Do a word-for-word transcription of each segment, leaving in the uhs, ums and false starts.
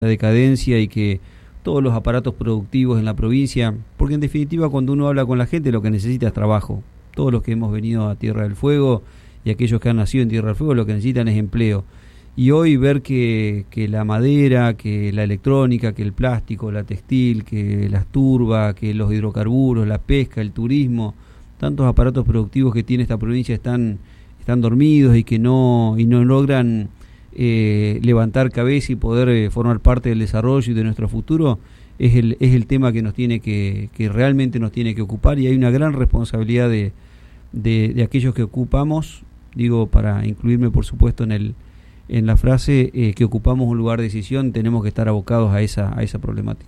la decadencia y que todos los aparatos productivos en la provincia, porque en definitiva cuando uno habla con la gente lo que necesita es trabajo. Todos los que hemos venido a Tierra del Fuego y aquellos que han nacido en Tierra del Fuego lo que necesitan es empleo. Y hoy ver que, que la madera, que la electrónica, que el plástico, la textil, que las turbas, que los hidrocarburos, la pesca, el turismo, tantos aparatos productivos que tiene esta provincia están, están dormidos y que no, y no logran eh, levantar cabeza y poder eh, formar parte del desarrollo y de nuestro futuro, es el, es el tema que nos tiene que, que realmente nos tiene que ocupar, y hay una gran responsabilidad de, de, de aquellos que ocupamos, digo, para incluirme por supuesto en el en la frase eh, que ocupamos un lugar de decisión, tenemos que estar abocados a esa, a esa problemática.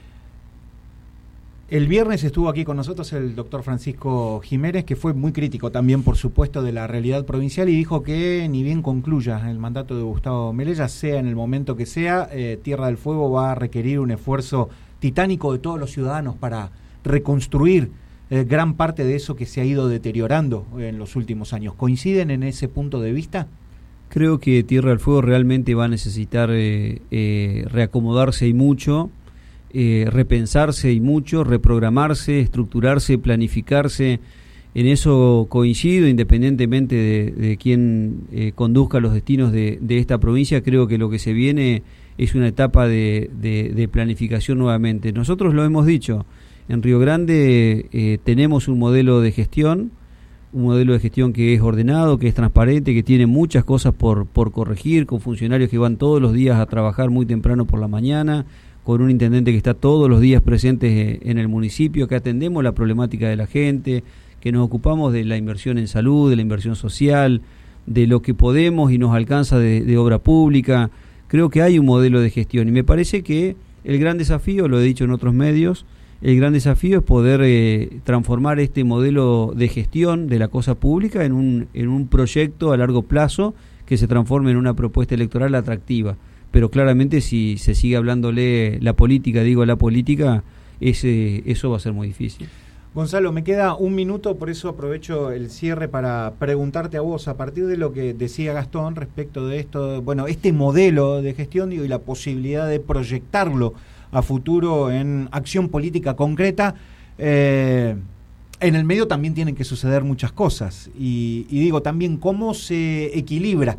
El viernes estuvo aquí con nosotros el doctor Francisco Jiménez, que fue muy crítico también, por supuesto, de la realidad provincial, y dijo que ni bien concluya el mandato de Gustavo Melella, sea en el momento que sea, eh, Tierra del Fuego va a requerir un esfuerzo titánico de todos los ciudadanos para reconstruir eh, gran parte de eso que se ha ido deteriorando en los últimos años. ¿Coinciden en ese punto de vista? Creo que Tierra del Fuego realmente va a necesitar eh, eh, reacomodarse y mucho, eh, repensarse y mucho, reprogramarse, estructurarse, planificarse. En eso coincido, independientemente de, de quién eh, conduzca los destinos de, de esta provincia. Creo que lo que se viene es una etapa de, de, de planificación nuevamente. Nosotros lo hemos dicho, en Río Grande eh, tenemos un modelo de gestión, un modelo de gestión que es ordenado, que es transparente, que tiene muchas cosas por, por corregir, con funcionarios que van todos los días a trabajar muy temprano por la mañana, con un intendente que está todos los días presente en el municipio, que atendemos la problemática de la gente, que nos ocupamos de la inversión en salud, de la inversión social, de lo que podemos y nos alcanza de, de obra pública. Creo que hay un modelo de gestión y me parece que el gran desafío, lo he dicho en otros medios, el gran desafío es poder eh, transformar este modelo de gestión de la cosa pública en un, en un proyecto a largo plazo que se transforme en una propuesta electoral atractiva. Pero claramente si se sigue hablándole la política, digo la política, ese, eso va a ser muy difícil. Gonzalo, me queda un minuto, por eso aprovecho el cierre para preguntarte a vos, a partir de lo que decía Gastón respecto de esto, bueno, este modelo de gestión, digo, y la posibilidad de proyectarlo a futuro en acción política concreta, eh, en el medio también tienen que suceder muchas cosas, y, y digo también cómo se equilibra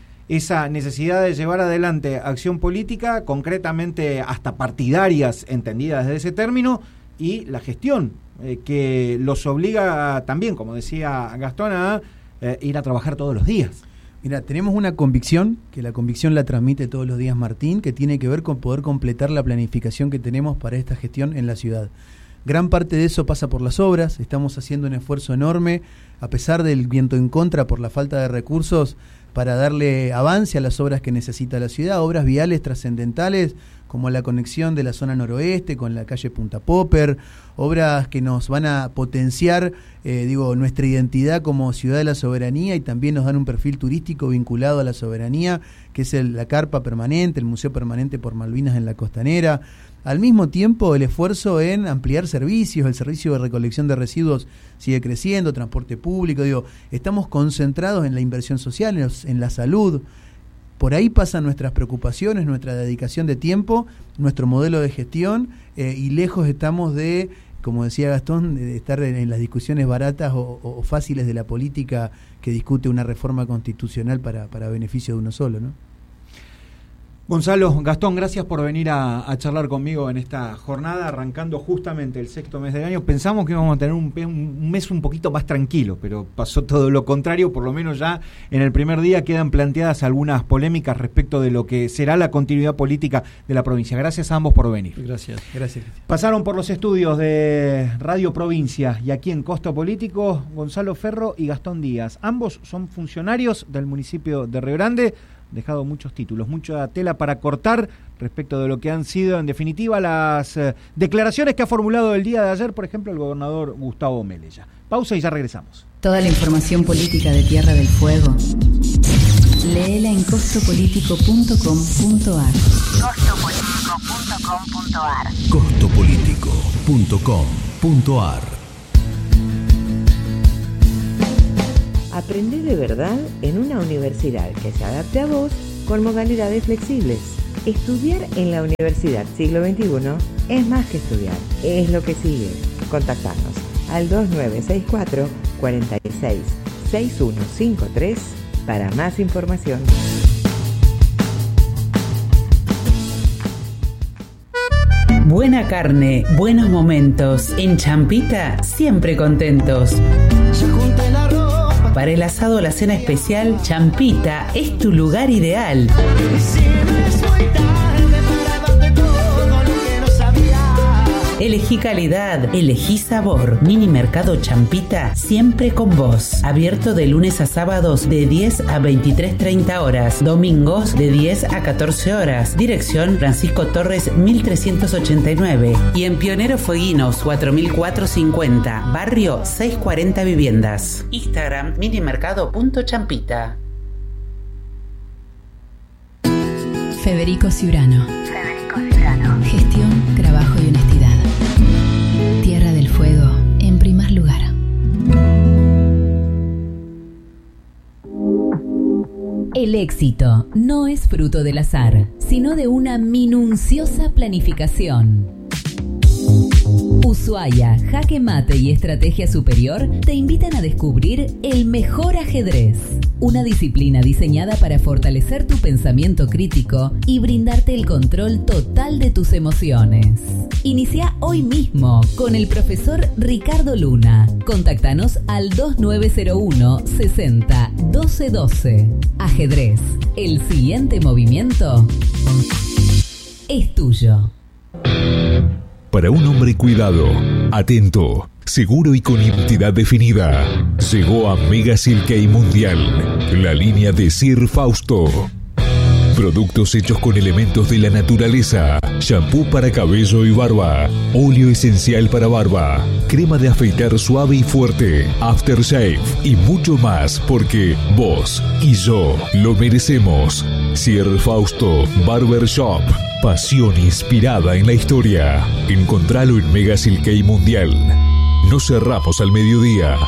esa necesidad de llevar adelante acción política, concretamente hasta partidarias, entendidas desde ese término, y la gestión, eh, que los obliga también, como decía Gastón, a eh, ir a trabajar todos los días. Mira, tenemos una convicción, que la convicción la transmite todos los días Martín, que tiene que ver con poder completar la planificación que tenemos para esta gestión en la ciudad. Gran parte de eso pasa por las obras, estamos haciendo un esfuerzo enorme, a pesar del viento en contra por la falta de recursos, para darle avance a las obras que necesita la ciudad, obras viales trascendentales, como la conexión de la zona noroeste con la calle Punta Popper, obras que nos van a potenciar, eh, digo, nuestra identidad como ciudad de la soberanía, y también nos dan un perfil turístico vinculado a la soberanía, que es el, la carpa permanente, el Museo Permanente por Malvinas en la Costanera. Al mismo tiempo, el esfuerzo en ampliar servicios, el servicio de recolección de residuos sigue creciendo, transporte público, digo, estamos concentrados en la inversión social, en, los, en la salud. Por ahí pasan nuestras preocupaciones, nuestra dedicación de tiempo, nuestro modelo de gestión, eh, y lejos estamos de, como decía Gastón, de estar en, en las discusiones baratas o, o, o fáciles de la política que discute una reforma constitucional para, para beneficio de uno solo, ¿no? Gonzalo, Gastón, gracias por venir a, a charlar conmigo en esta jornada, arrancando justamente el sexto mes del año. Pensamos que íbamos a tener un, un mes un poquito más tranquilo, pero pasó todo lo contrario. Por lo menos ya en el primer día quedan planteadas algunas polémicas respecto de lo que será la continuidad política de la provincia. Gracias a ambos por venir. Gracias. Gracias. Pasaron por los estudios de Radio Provincia y aquí en Costo Político, Gonzalo Ferro y Gastón Díaz. Ambos son funcionarios del municipio de Río Grande. Dejado muchos títulos, mucha tela para cortar respecto de lo que han sido, en definitiva, las eh, declaraciones que ha formulado el día de ayer, por ejemplo, el gobernador Gustavo Melella. Pausa y ya regresamos. Toda la información política de Tierra del Fuego, léela en costo político punto com punto ar. costo político punto com punto ar. costo político punto com punto ar. Aprende de verdad en una universidad que se adapte a vos con modalidades flexibles. Estudiar en la Universidad Siglo veintiuno es más que estudiar, es lo que sigue. Contactanos al dos nueve seis cuatro, cuatro seis, seis uno cinco tres para más información. Buena carne, buenos momentos. En Champita, siempre contentos. Para el asado o la cena especial, Champita es tu lugar ideal. Elegí calidad, elegí sabor. Mini Mercado Champita, siempre con vos. Abierto de lunes a sábados de diez a veintitrés treinta horas. Domingos de diez a catorce horas. Dirección Francisco Torres mil trescientos ochenta y nueve. Y en Pionero Fueguinos cuatro mil cuatrocientos cincuenta. Barrio seiscientos cuarenta Viviendas. Instagram minimercado punto champita. Federico Ciurano. Federico Ciurano. Gestión, trabajo y honestidad. Tierra del Fuego, en primer lugar. El éxito no es fruto del azar, sino de una minuciosa planificación. Ushuaia, Jaque Mate y Estrategia Superior te invitan a descubrir el mejor ajedrez, una disciplina diseñada para fortalecer tu pensamiento crítico y brindarte el control total de tus emociones. Inicia hoy mismo con el profesor Ricardo Luna. Contáctanos al dos nueve cero uno, sesenta, doce doce. Ajedrez, el siguiente movimiento es tuyo. Para un hombre cuidado, atento, seguro y con identidad definida, llegó a Mega Silkei Mundial, la línea de Sir Fausto. Productos hechos con elementos de la naturaleza, shampoo para cabello y barba, óleo esencial para barba, crema de afeitar suave y fuerte, aftershave y mucho más, porque vos y yo lo merecemos. Sir Fausto Barber Shop, pasión inspirada en la historia. Encontralo en Mega Silkei Mundial. No cerramos al mediodía.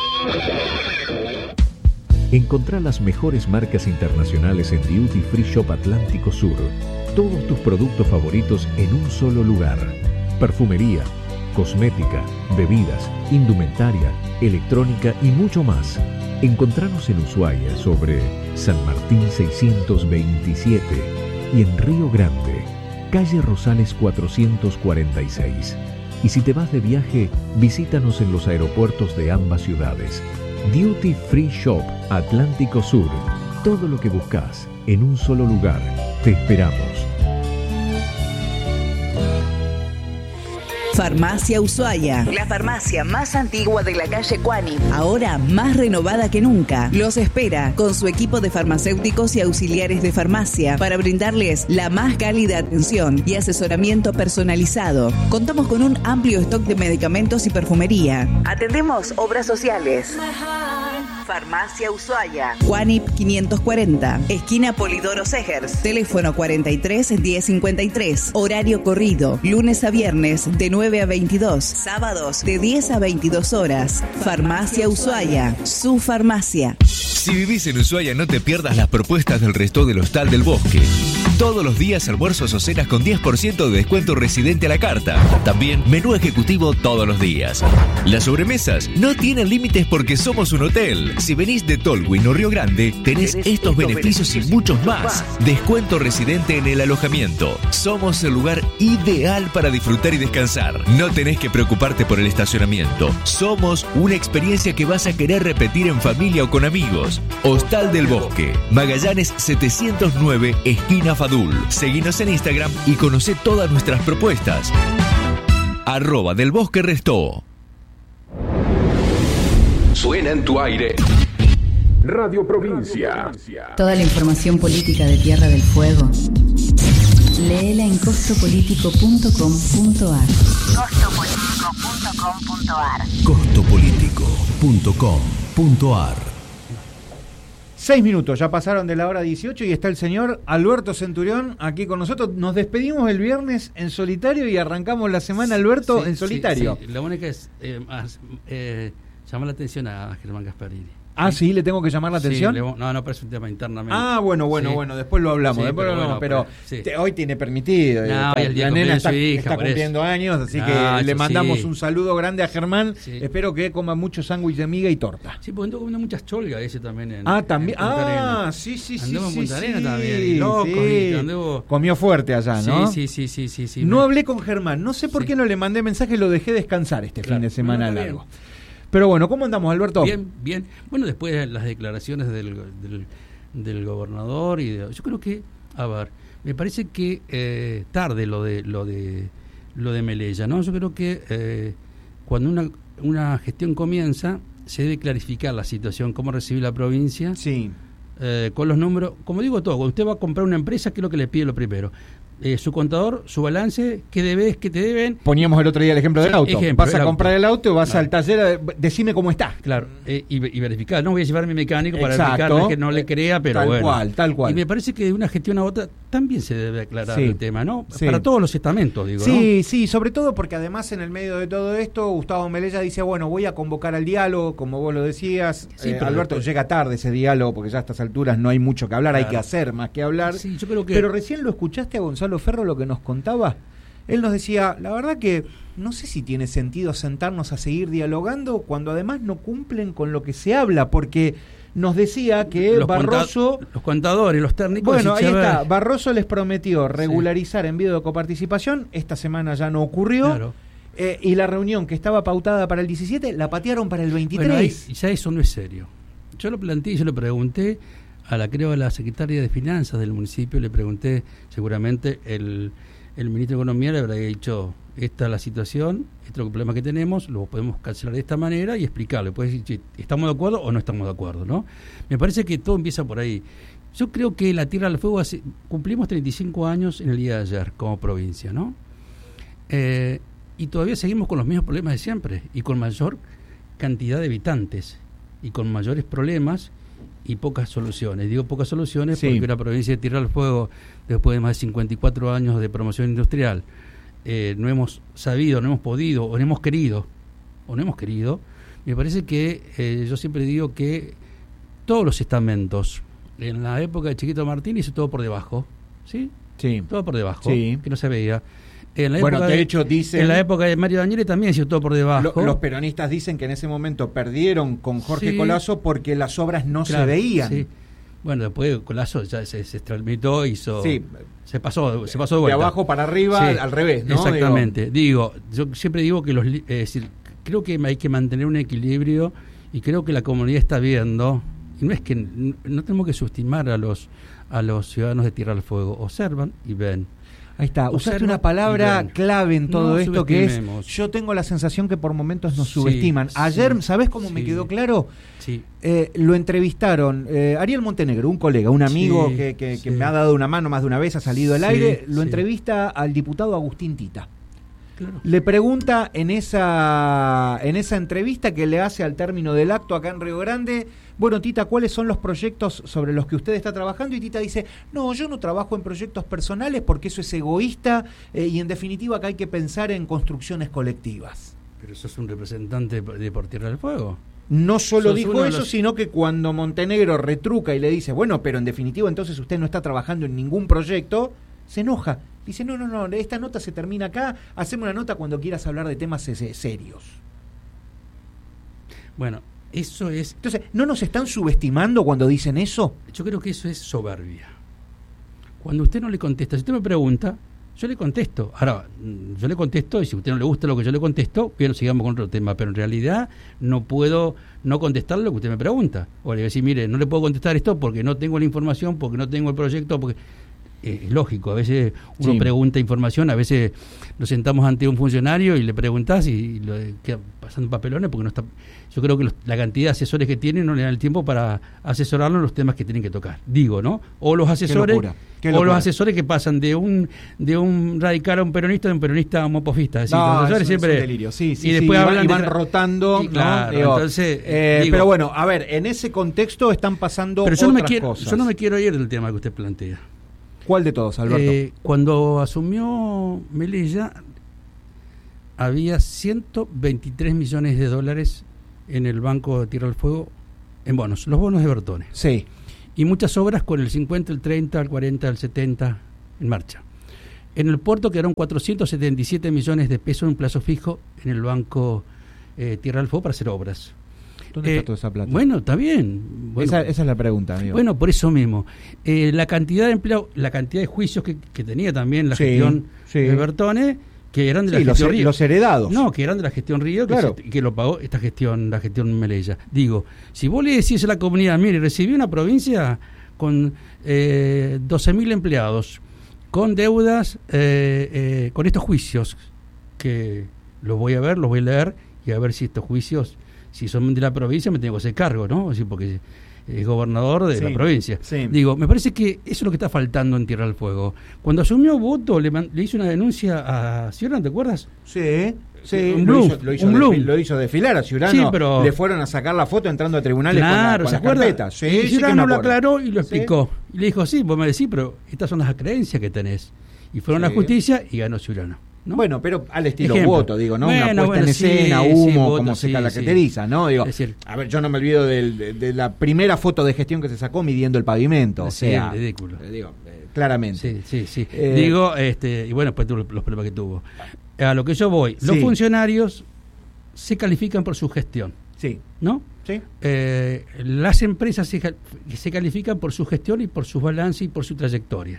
Encontrá las mejores marcas internacionales en Duty Free Shop Atlántico Sur. Todos tus productos favoritos en un solo lugar. Perfumería, cosmética, bebidas, indumentaria, electrónica y mucho más. Encontranos en Ushuaia sobre San Martín seiscientos veintisiete y en Río Grande, calle Rosales cuatrocientos cuarenta y seis. Y si te vas de viaje, visítanos en los aeropuertos de ambas ciudades. Duty Free Shop Atlántico Sur. Todo lo que buscas en un solo lugar. Te esperamos. Farmacia Ushuaia, la farmacia más antigua de la calle Cuani, ahora más renovada que nunca. Los espera con su equipo de farmacéuticos y auxiliares de farmacia para brindarles la más cálida atención y asesoramiento personalizado. Contamos con un amplio stock de medicamentos y perfumería. Atendemos obras sociales. Farmacia Ushuaia, Juanip quinientos cuarenta, esquina Polidoro Segers, teléfono cuarenta y tres, diez cincuenta y tres, horario corrido, lunes a viernes de nueve a veintidós, sábados de diez a veintidós horas. Farmacia Ushuaia, su farmacia. Si vivís en Ushuaia, no te pierdas las propuestas del Resto del Hostal del Bosque. Todos los días almuerzos o cenas con diez por ciento de descuento residente a la carta. También menú ejecutivo todos los días. Las sobremesas no tienen límites porque somos un hotel. Si venís de Tolwyn o Río Grande, tenés, tenés estos, estos beneficios, beneficios y muchos más. más. Descuento residente en el alojamiento. Somos el lugar ideal para disfrutar y descansar. No tenés que preocuparte por el estacionamiento. Somos una experiencia que vas a querer repetir en familia o con amigos. Hostal del Bosque, Magallanes setecientos nueve, esquina Fadul. Seguinos en Instagram y conocé todas nuestras propuestas. Arroba del Bosque Restó. Suena en tu aire Radio Provincia. Toda la información política de Tierra del Fuego, léela en costo político punto com punto a r. costo político punto com punto a r. costo político punto com punto a r. Seis minutos, ya pasaron de la hora dieciocho y está el señor Alberto Centurión aquí con nosotros. Nos despedimos el viernes en solitario y arrancamos la semana, Alberto, sí, en solitario. Sí, sí. La única es eh, más, eh, llamar la atención a Germán Gasparini. Ah, sí, le tengo que llamar la atención. Sí, le, no, no, pero es un tema internamente. Ah, bueno, bueno, sí. bueno, después lo hablamos. Sí, después pero, lo hablamos, bueno, pero, pero sí. te, hoy tiene permitido. No, está, el día la nena está, hija, está cumpliendo eso. años, así no, que le mandamos sí. un saludo grande a Germán. Sí. Espero que coma mucho sándwich de miga y torta. Sí, porque ando comiendo muchas cholgas ese también. En, ah, también. En ah, sí, sí, sí. Andemos sí, en Punta sí, Arenas sí, también. Y loco, sí. y andemos... Comió fuerte allá, ¿no? Sí, sí, sí, sí, sí. sí no me... hablé con Germán. No sé por sí. qué no le mandé mensaje, lo dejé descansar este claro. fin de semana no, no, largo. Pero bueno, ¿cómo andamos, Alberto? Bien, bien. Bueno, después de las declaraciones del, del, del gobernador y de, yo creo que, a ver, me parece que eh, tarde lo de lo de lo de Melella, ¿no? Yo creo que eh, cuando una una gestión comienza se debe clarificar la situación, cómo recibe la provincia. Sí. Eh, con los números, como digo todo, cuando usted va a comprar una empresa, ¿qué es lo que le pide lo primero? Eh, su contador, su balance, qué debes, qué te deben. Poníamos el otro día el ejemplo del auto. Ejemplo, vas a el comprar auto. el auto, vas Vale. al taller, decime cómo está. Claro, eh, y, y verificar. No voy a llevar a mi mecánico para Exacto. verificar, que no le crea, pero tal bueno. Tal cual, tal cual. Y me parece que de una gestión a otra también se debe aclarar sí. el tema, ¿no? Sí. Para todos los estamentos, digo, Sí, ¿no? sí, sobre todo porque además en el medio de todo esto, Gustavo Melella dice, bueno, voy a convocar al diálogo, como vos lo decías. Sí, eh, pero Alberto, después... llega tarde ese diálogo, porque ya a estas alturas no hay mucho que hablar, claro. hay que hacer más que hablar. Sí, yo creo que... Pero recién lo escuchaste a Gonzalo Ferro lo que nos contaba. Él nos decía, la verdad que no sé si tiene sentido sentarnos a seguir dialogando cuando además no cumplen con lo que se habla, porque nos decía que los Barroso... Cuenta, los contadores, los técnicos... Bueno, ahí Chávez, está. Barroso les prometió regularizar sí. envío de coparticipación. Esta semana ya no ocurrió. Claro. Eh, y la reunión que estaba pautada para el diecisiete la patearon para el veintitrés. Bueno, ahí, ya eso no es serio. Yo lo planteé, yo le pregunté a la, creo, a la secretaria de Finanzas del municipio, le pregunté, seguramente el... el ministro de Economía le habrá dicho, esta es la situación, este es el problema que tenemos, lo podemos cancelar de esta manera y explicarle, puede decir, ¿estamos de acuerdo o no estamos de acuerdo? ¿No? Me parece que todo empieza por ahí. Yo creo que la Tierra del Fuego, hace, cumplimos treinta y cinco años en el día de ayer como provincia, ¿no? Eh, y todavía seguimos con los mismos problemas de siempre y con mayor cantidad de habitantes y con mayores problemas y pocas soluciones. Digo pocas soluciones sí. porque la provincia de Tierra del Fuego, después de más de cincuenta y cuatro años de promoción industrial, eh, no hemos sabido, no hemos podido, o no hemos querido, o no hemos querido. Me parece que eh, yo siempre digo que todos los estamentos, en la época de Chiquito Martín hizo todo por debajo, ¿sí? Sí. Todo por debajo, sí. que no se veía. En la bueno, época de de hecho dicen... En la época de Mario Daniele también hizo todo por debajo. Lo, los peronistas dicen que en ese momento perdieron con Jorge sí. Colasso porque las obras no claro, se veían. Sí. Bueno, después Colasso ya se, se transmitió, hizo... Sí. Se pasó, se pasó de vuelta. De abajo para arriba, sí. al revés, ¿no? Exactamente. Digo, digo yo siempre digo que los... Es decir, creo que hay que mantener un equilibrio y creo que la comunidad está viendo, y no es que... No tenemos que subestimar a los, a los ciudadanos de Tierra del Fuego. Observan y ven. Ahí está, usaste una palabra clave en todo no esto que es, yo tengo la sensación que por momentos nos sí, subestiman. Ayer, sí, ¿sabés cómo sí. me quedó claro? Sí. Eh, lo entrevistaron eh, Ariel Montenegro, un colega, un amigo sí, que, que, sí. que me ha dado una mano más de una vez, ha salido al sí, aire, lo sí. entrevista al diputado Agustín Tita. Claro. Le pregunta en esa en esa entrevista que le hace al término del acto acá en Río Grande, bueno, Tita, ¿cuáles son los proyectos sobre los que usted está trabajando? Y Tita dice, no, yo no trabajo en proyectos personales porque eso es egoísta eh, y en definitiva que hay que pensar en construcciones colectivas. Pero eso es un representante de Por Tierra del Fuego. No solo Sos dijo eso, los... sino que cuando Montenegro retruca y le dice, bueno, pero en definitiva entonces usted no está trabajando en ningún proyecto, se enoja. Dice, no, no, no, esta nota se termina acá, hacemos una nota cuando quieras hablar de temas serios. Bueno, eso es... Entonces, ¿no nos están subestimando cuando dicen eso? Yo creo que eso es soberbia. Cuando usted no le contesta, si usted me pregunta, yo le contesto. Ahora, yo le contesto y si a usted no le gusta lo que yo le contesto, bien, sigamos con otro tema. Pero en realidad no puedo no contestar lo que usted me pregunta. O le voy a decir, mire, no le puedo contestar esto porque no tengo la información, porque no tengo el proyecto, porque... Es lógico, a veces uno sí. pregunta información, a veces nos sentamos ante un funcionario y le preguntás y lo queda pasando papelones porque no está. Yo creo que los, la cantidad de asesores que tienen no le dan el tiempo para asesorarlo en los temas que tienen que tocar. Digo, ¿no? O los asesores, Qué locura, qué o locura. los asesores que pasan de un de un radical a un peronista, de un peronista a un mopofista. Es decir, no, los asesores es, siempre es un delirio. Sí, sí, y después sí, hablan y van de, rotando, y claro, ¿no? Digo, entonces, eh, digo, pero bueno, a ver, en ese contexto están pasando pero yo otras no me quiero, cosas. Yo no me quiero ir del tema que usted plantea. ¿Cuál de todos, Alberto? Eh, cuando asumió Melella, había ciento veintitrés millones de dólares en el Banco de Tierra del Fuego en bonos, los bonos de Bertone. Sí. Y muchas obras con el cincuenta, el treinta, el cuarenta, el setenta en marcha. En el puerto quedaron cuatrocientos setenta y siete millones de pesos en un plazo fijo en el Banco eh, Tierra del Fuego para hacer obras. ¿Dónde eh, está toda esa plata? Bueno, está bien. Bueno, esa, esa es la pregunta, amigo. Bueno, por eso mismo. Eh, la cantidad de empleados, la cantidad de juicios que, que tenía también la sí, gestión sí. de Bertone, que eran de sí, la gestión los, Río. los heredados. No, que eran de la gestión Río, que, claro. se, que lo pagó esta gestión, la gestión Melella. Digo, si vos le decís a la comunidad, mire, recibí una provincia con eh, doce mil empleados, con deudas, eh, eh, con estos juicios, que los voy a ver, los voy a leer, y a ver si estos juicios, si son de la provincia, me tengo que hacer cargo, ¿no? Así, porque es gobernador de sí, la provincia. Sí. Digo, me parece que eso es lo que está faltando en Tierra del Fuego. Cuando asumió Voto, le, man, le hizo una denuncia a Ciurano, ¿te acuerdas? Sí, sí. Un lo, Bloom, hizo, lo, hizo un desfi- lo hizo desfilar a Ciurano. Sí, pero le fueron a sacar la foto entrando a tribunales claro, con, la, con ¿se las acuerda? carpetas. Sí, y sí Ciurano que lo aclaró y lo explicó. ¿Sí? Y le dijo, sí, vos me decís, pero estas son las creencias que tenés. Y fueron sí. a la justicia y ganó Ciurano. ¿No? Bueno, pero al estilo Ejemplo. Voto, digo, ¿no? Bueno, una puesta bueno, en sí, escena, sí, humo, voto, como sí, se caracteriza, sí. ¿no? Digo, es decir, a ver, yo no me olvido del, de, de la primera foto de gestión que se sacó midiendo el pavimento, o sí, sea, ridículo. Eh, digo, eh, claramente. Sí, sí, sí. Eh, digo, este, y bueno, después tuvo los problemas que tuvo. A lo que yo voy, los sí. funcionarios se califican por su gestión. Sí. ¿No? Sí. Eh, las empresas se, se califican por su gestión y por sus balances y por su trayectoria.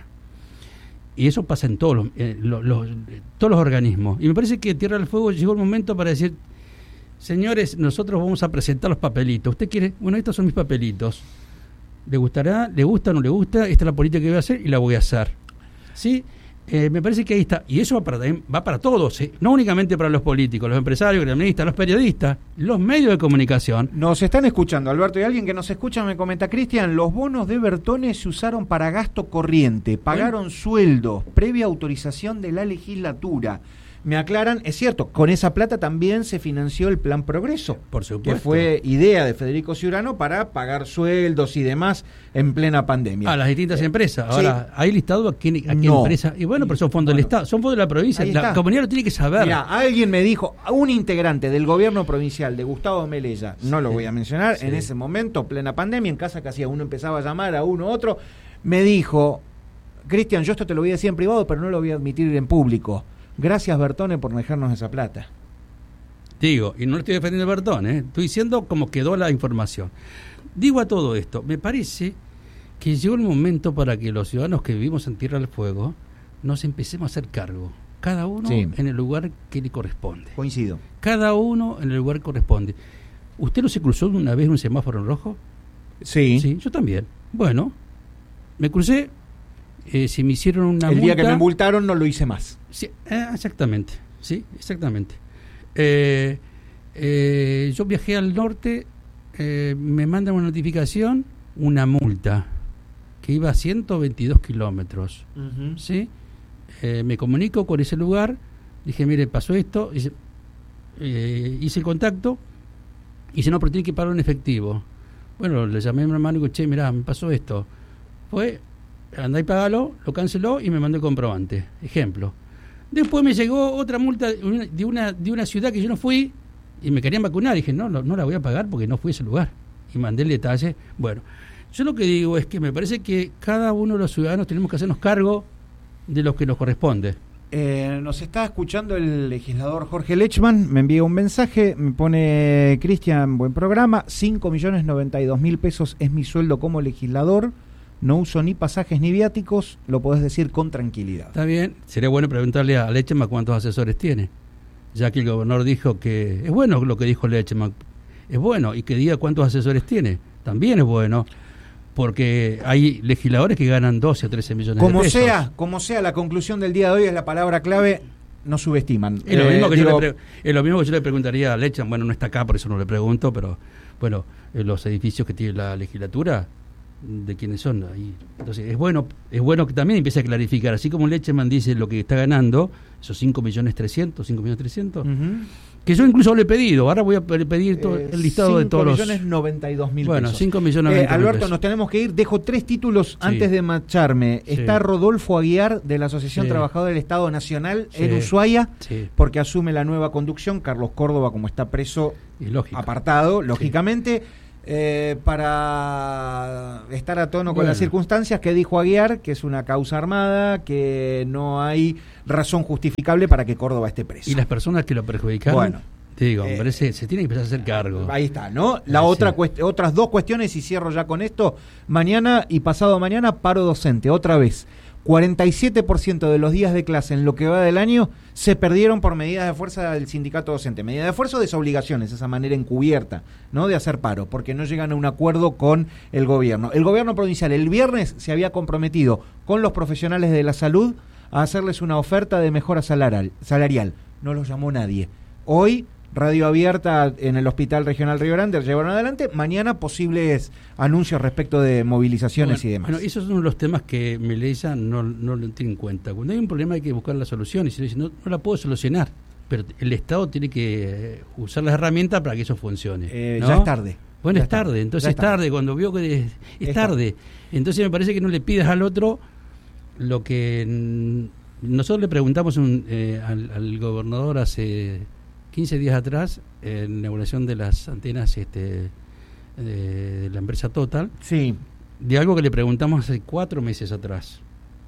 Y eso pasa en todos los, eh, los, los, todos los organismos. Y me parece que Tierra del Fuego llegó el momento para decir, señores, nosotros vamos a presentar los papelitos. ¿Usted quiere? Bueno, estos son mis papelitos. ¿Le gustará? ¿Le gusta? ¿No le gusta? Esta es la política que voy a hacer y la voy a hacer. ¿Sí? Eh, me parece que ahí está. Y eso va para, va para todos, ¿eh? No únicamente para los políticos, los empresarios, los administradores, los periodistas, los medios de comunicación. Nos están escuchando, Alberto, y alguien que nos escucha me comenta, Cristian, los bonos de Bertone se usaron para gasto corriente, pagaron ¿Eh? sueldos, previa autorización de la legislatura. Me aclaran, es cierto, con esa plata también se financió el Plan Progreso, por supuesto, que fue idea de Federico Ciurano para pagar sueldos y demás en plena pandemia. A las distintas eh, empresas. Ahora, sí. ¿hay listado a quién, a qué no. empresa? Y bueno, pero son fondos bueno, del Estado, son fondos de la provincia. La comunidad lo tiene que saber. Mira, alguien me dijo, un integrante del gobierno provincial de Gustavo Melella, no lo voy a mencionar, sí. en ese momento, plena pandemia, en casa que hacía, uno empezaba a llamar a uno otro, me dijo, Cristian, yo esto te lo voy a decir en privado, pero no lo voy a admitir en público. Gracias, Bertone, por dejarnos esa plata. Digo, y no le estoy defendiendo a Bertone, ¿eh? Estoy diciendo cómo quedó la información. Digo a todo esto, me parece que llegó el momento para que los ciudadanos que vivimos en Tierra del Fuego nos empecemos a hacer cargo. Cada uno sí. en el lugar que le corresponde. Coincido. Cada uno en el lugar que corresponde. ¿Usted no se cruzó una vez en un semáforo en rojo? Sí. Sí, yo también. Bueno, me crucé. Eh, si me hicieron una el multa, día que me multaron no lo hice más. Sí, eh, exactamente, sí, exactamente. Eh, eh, yo viajé al norte, eh, me mandan una notificación, una multa que iba a ciento veintidós kilómetros, uh-huh. ¿sí? Eh, me comunico con ese lugar, dije, mire, pasó esto, hice, eh, hice el contacto, y dice, no, pero tiene que pagar en efectivo. Bueno, le llamé a mi hermano y digo, che, mirá, me pasó esto. Fue... andá y pagalo, lo canceló y me mandó el comprobante. Ejemplo. Después me llegó otra multa de una de una ciudad que yo no fui y me querían vacunar. Y dije, no, no, no la voy a pagar porque no fui a ese lugar. Y mandé el detalle. Bueno, yo lo que digo es que me parece que cada uno de los ciudadanos tenemos que hacernos cargo de lo que nos corresponde. Eh, nos está escuchando el legislador Jorge Lechman, me envía un mensaje, me pone, Cristian, buen programa, cinco millones noventa y dos mil pesos es mi sueldo como legislador. No uso ni pasajes ni viáticos, lo podés decir con tranquilidad. Está bien, sería bueno preguntarle a Lechman cuántos asesores tiene, ya que el gobernador dijo que es bueno lo que dijo Lechman, es bueno, y que diga cuántos asesores tiene, también es bueno, porque hay legisladores que ganan doce o trece millones como de pesos. Sea, como sea, la conclusión del día de hoy es la palabra clave, no subestiman. Es lo, eh, mismo que digo, yo le pre- es lo mismo que yo le preguntaría a Lechman, bueno, no está acá, por eso no le pregunto, pero bueno, eh, los edificios que tiene la legislatura, de quiénes son ahí. Entonces es bueno es bueno que también empiece a clarificar, así como Lechman dice lo que está ganando, esos cinco millones trescientos, cinco millones trescientos, uh-huh. que yo incluso le he pedido, ahora voy a pedir todo eh, el listado de todos los... cinco millones noventa y dos mil bueno, pesos. cinco millones noventa y dos mil eh, Alberto, pesos. nos tenemos que ir, dejo tres títulos sí. antes de marcharme. Sí. Está Rodolfo Aguiar de la Asociación sí. Trabajadora del Estado Nacional sí. en Ushuaia, sí. porque asume la nueva conducción, Carlos Córdoba como está preso, y lógico. apartado, lógicamente. Sí. eh, para estar a tono con Bueno. las circunstancias, que dijo Aguiar que es una causa armada, que no hay razón justificable para que Córdoba esté preso. Y las personas que lo perjudicaron, Bueno. te digo, Eh, me parece, se tienen que empezar a hacer cargo. Ahí está, ¿no? La Ah, otra sí. cuest- otras dos cuestiones, y cierro ya con esto. Mañana y pasado mañana, paro docente, otra vez. cuarenta y siete por ciento de los días de clase en lo que va del año se perdieron por medidas de fuerza del sindicato docente. Medidas de fuerza o desobligaciones, esa manera encubierta, ¿no?, de hacer paro, porque no llegan a un acuerdo con el gobierno. El gobierno provincial el viernes se había comprometido con los profesionales de la salud a hacerles una oferta de mejora salarial. salarial. No los llamó nadie. Hoy, radio abierta en el Hospital Regional Río Grande, llevaron adelante. Mañana posibles anuncios respecto de movilizaciones Bueno, y demás. Bueno, esos son los temas que Melella no, no lo tiene en cuenta. Cuando hay un problema hay que buscar la solución, y si le dice, no, no la puedo solucionar, pero el Estado tiene que usar las herramientas para que eso funcione. Eh, ¿no? Ya es tarde. Bueno, Ya es tarde, entonces Ya es tarde, cuando vio que es, es tarde. Entonces me parece que no le pidas al otro lo que... mm, nosotros le preguntamos un, eh, al, al gobernador hace quince días atrás, en la inauguración de las antenas este, de, de la empresa Total, sí, de algo que le preguntamos hace cuatro meses atrás.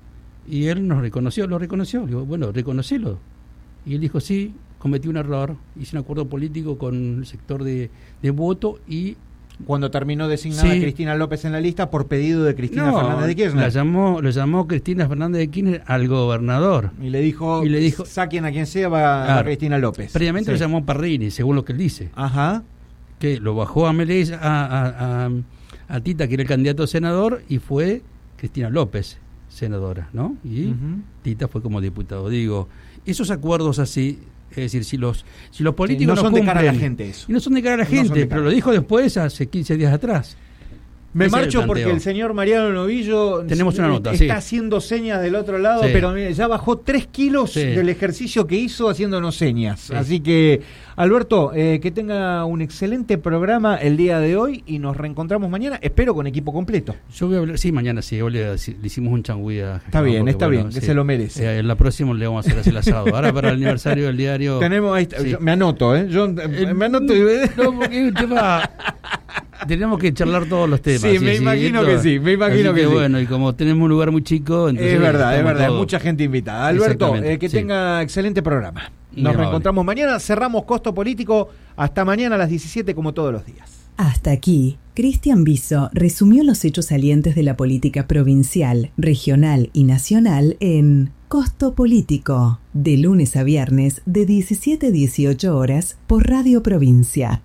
Y él nos reconoció, lo reconoció. Le digo, bueno, reconocelo. Y él dijo, sí, cometí un error, hice un acuerdo político con el sector de, de voto y... Cuando terminó designada Sí. Cristina López en la lista por pedido de Cristina No, Fernández de Kirchner. La llamó, lo llamó Cristina Fernández de Kirchner al gobernador. Y le dijo, Y le dijo- saquen a quien sea, va Claro. a Cristina López. Previamente Sí. lo llamó Parrini, según lo que él dice. Ajá. Que lo bajó a Melella, a, a, a, a Tita, que era el candidato a senador, y fue Cristina López, senadora, ¿no? Y Ujú. Tita fue como diputado. Digo, esos acuerdos así, es decir, si los si los Sí, políticos no son de cara a la cumplen- gente eso. y no son de cara a la No son gente, de pero cara. lo dijo después, hace quince días atrás. Me Ese es el marcho porque planteo. el señor Mariano Novillo Tenemos una nota, está sí. haciendo señas del otro lado, Sí. pero mire, ya bajó tres kilos Sí. del ejercicio que hizo haciéndonos señas. Sí. Así que, Alberto, eh, que tenga un excelente programa el día de hoy y nos reencontramos mañana, espero con equipo completo. Yo voy a hablar, sí, mañana sí, hoy le, le hicimos un changüí a Está bien, porque, está bien, que se lo merece. Eh, en la próxima le vamos a hacer así el asado. Ahora para el aniversario del diario... Tenemos ahí, está- Sí. yo me anoto, ¿eh? Yo eh, me anoto y... No, porque es un tema... Tenemos que charlar todos los temas. Sí, me imagino que sí, me imagino Así que sí. bueno, y como tenemos un lugar muy chico... entonces Es verdad, es estamos verdad, todos. mucha gente invitada. Alberto, Exactamente, eh, que sí. tenga excelente programa. Muy Nos amable. reencontramos mañana, cerramos Costo Político, hasta mañana a las diecisiete como todos los días. Hasta aquí, Cristian Biso resumió los hechos salientes de la política provincial, regional y nacional en Costo Político, de lunes a viernes de diecisiete a dieciocho horas por Radio Provincia.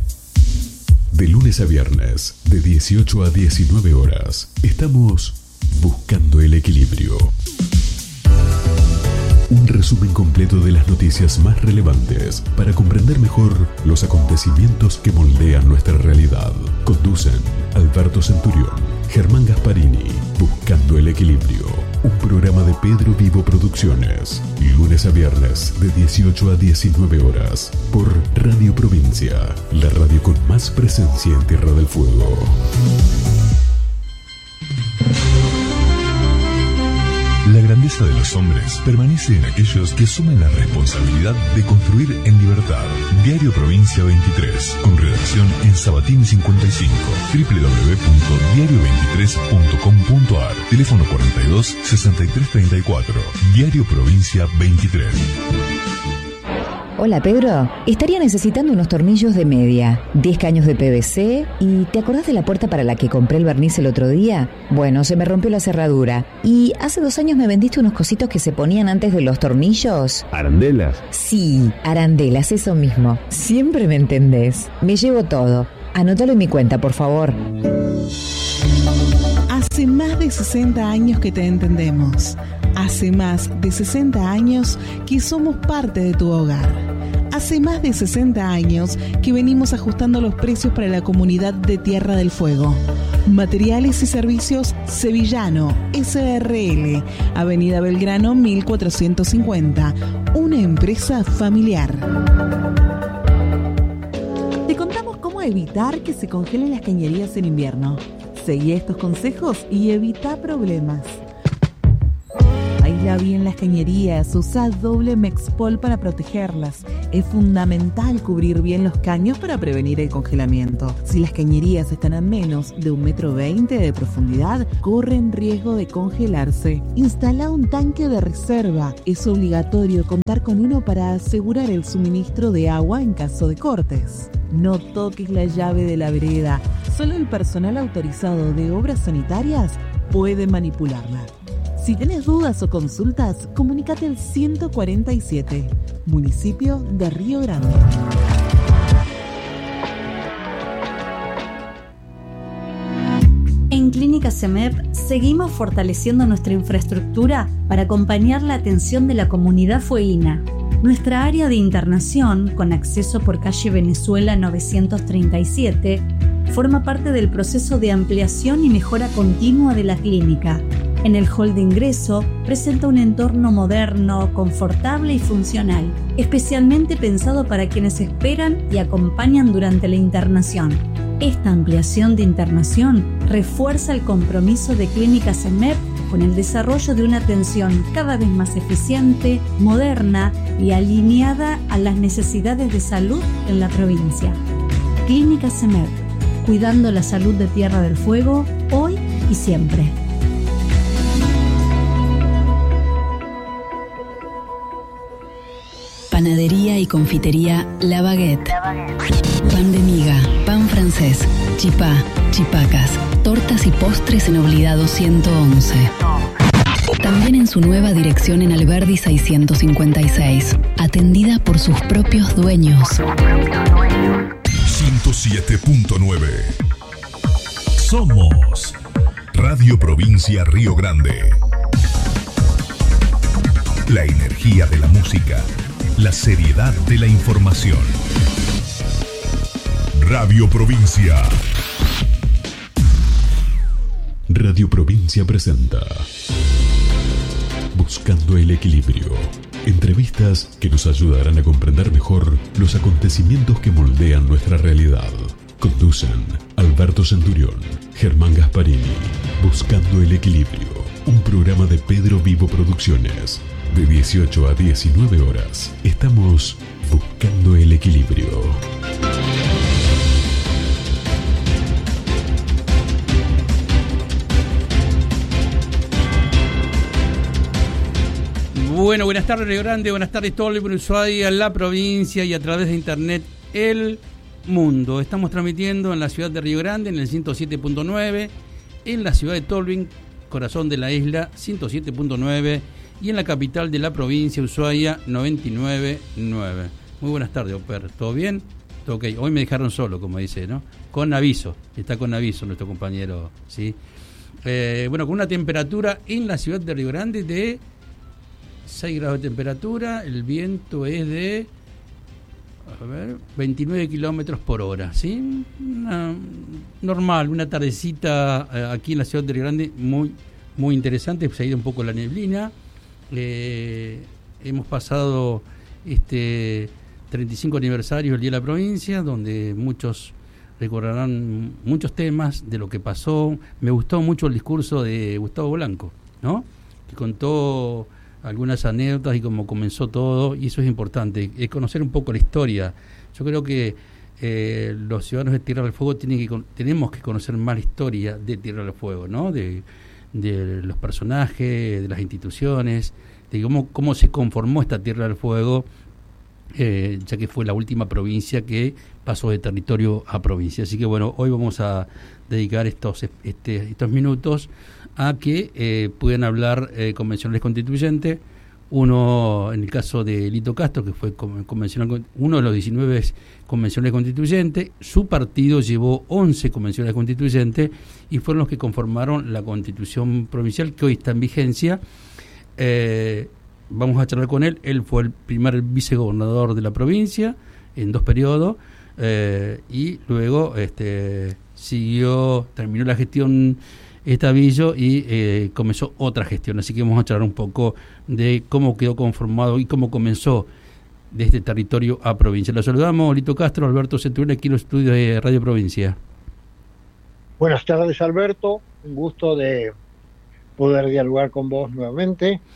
De lunes a viernes, de dieciocho a diecinueve horas, estamos buscando el equilibrio. Un resumen completo de las noticias más relevantes para comprender mejor los acontecimientos que moldean nuestra realidad. Conducen Alberto Centurión, Germán Gasparini, Buscando el Equilibrio. Un programa de Pedro Vivo Producciones. Lunes a viernes de dieciocho a diecinueve horas por Radio Provincia, la radio con más presencia en Tierra del Fuego. La grandeza de los hombres permanece en aquellos que asumen la responsabilidad de construir en libertad. Diario Provincia veintitrés, con redacción en Sabatini cincuenta y cinco, doble u doble u doble u punto diario veintitrés punto com punto a r, teléfono cuarenta y dos, sesenta y tres treinta y cuatro, Diario Provincia veintitrés. Hola Pedro, estaría necesitando unos tornillos de media, diez caños de P V C y ¿te acordás de la puerta para la que compré el barniz el otro día? Bueno, se me rompió la cerradura y hace dos años me vendiste unos cositos que se ponían antes de los tornillos. ¿Arandelas? Sí, arandelas, eso mismo. Siempre me entendés. Me llevo todo. Anótalo en mi cuenta, por favor. Hace más de sesenta años que te entendemos. Hace más de sesenta años que somos parte de tu hogar. Hace más de sesenta años que venimos ajustando los precios para la comunidad de Tierra del Fuego. Materiales y Servicios Sevillano, S R L, Avenida Belgrano mil cuatrocientos cincuenta, una empresa familiar. Te contamos cómo evitar que se congelen las cañerías en invierno. Seguí estos consejos y evita problemas. Aísla Aísla bien las cañerías, usa doble Mexpol para protegerlas. Es fundamental cubrir bien los caños para prevenir el congelamiento. Si las cañerías están a menos de un metro veinte de profundidad, corren riesgo de congelarse. Instala un tanque de reserva. Es obligatorio contar con uno para asegurar el suministro de agua en caso de cortes. No toques la llave de la vereda. Solo el personal autorizado de obras sanitarias puede manipularla. Si tenés dudas o consultas, comunícate al ciento cuarenta y siete, municipio de Río Grande. En Clínica CEMEP seguimos fortaleciendo nuestra infraestructura para acompañar la atención de la comunidad fueguina. Nuestra área de internación, con acceso por calle Venezuela novecientos treinta y siete, forma parte del proceso de ampliación y mejora continua de la clínica. En el hall de ingreso presenta un entorno moderno, confortable y funcional, especialmente pensado para quienes esperan y acompañan durante la internación. Esta ampliación de internación refuerza el compromiso de Clínica CEMEP con el desarrollo de una atención cada vez más eficiente, moderna y alineada a las necesidades de salud en la provincia. Clínica CEMEP, cuidando la salud de Tierra del Fuego, hoy y siempre. Panadería y confitería La Baguette. Pan de miga, pan francés, chipá, chipacas, tortas y postres en Oblidado ciento once. También en su nueva dirección en Alberdi seiscientos cincuenta y seis, atendida por sus propios dueños. ciento siete punto nueve. Somos Radio Provincia Río Grande. La energía de la música, la seriedad de la información. Radio Provincia. Radio Provincia presenta Buscando el Equilibrio. Entrevistas que nos ayudarán a comprender mejor los acontecimientos que moldean nuestra realidad. Conducen Alberto Centurión, Germán Gasparini. Buscando el Equilibrio, un programa de Pedro Vivo Producciones. De dieciocho a diecinueve horas, estamos buscando el equilibrio. Bueno, buenas tardes Río Grande, buenas tardes Tolwyn, Ushuaia, la provincia y a través de internet el mundo. Estamos transmitiendo en la ciudad de Río Grande en el ciento siete punto nueve, en la ciudad de Tolwyn, corazón de la isla, ciento siete punto nueve, y en la capital de la provincia, Ushuaia, noventa y nueve punto nueve. Muy buenas tardes, Oper. ¿Todo bien? ¿Todo ok? Hoy me dejaron solo, como dice, ¿no? Con aviso. Está con aviso nuestro compañero, ¿sí? Eh, bueno, con una temperatura en la ciudad de Río Grande de seis grados de temperatura. El viento es de a ver, veintinueve kilómetros por hora, ¿sí? Una, normal, una tardecita eh, aquí en la ciudad de Río Grande muy, muy interesante. Se ha ido un poco la neblina. Eh, hemos pasado este treinta y cinco aniversario del Día de la Provincia, donde muchos recordarán muchos temas de lo que pasó. Me gustó mucho el discurso de Gustavo Blanco, ¿no? Que contó algunas anécdotas y cómo comenzó todo, y eso es importante, es conocer un poco la historia. Yo creo que eh, los ciudadanos de Tierra del Fuego tienen que, tenemos que conocer más la historia de Tierra del Fuego, ¿no? De, de los personajes, de las instituciones, de cómo, cómo se conformó esta Tierra del Fuego, eh, ya que fue la última provincia que pasó de territorio a provincia. Así que bueno, hoy vamos a dedicar estos, este, estos minutos a que eh, puedan hablar eh, convencionales constituyentes. Uno, en el caso de Lito Castro, que fue convencional, uno de los diecinueve convencionales constituyentes, su partido llevó once convencionales constituyentes y fueron los que conformaron la constitución provincial que hoy está en vigencia. Eh, vamos a charlar con él. Él fue el primer vicegobernador de la provincia en dos periodos, eh, y luego este, siguió, terminó la gestión Estavillo y eh, comenzó otra gestión. Así que vamos a charlar un poco de cómo quedó conformado y cómo comenzó de este territorio a provincia. Los saludamos, Lito Castro, Alberto Centurión, aquí en los estudios de Radio Provincia. Buenas tardes, Alberto. Un gusto de poder dialogar con vos nuevamente.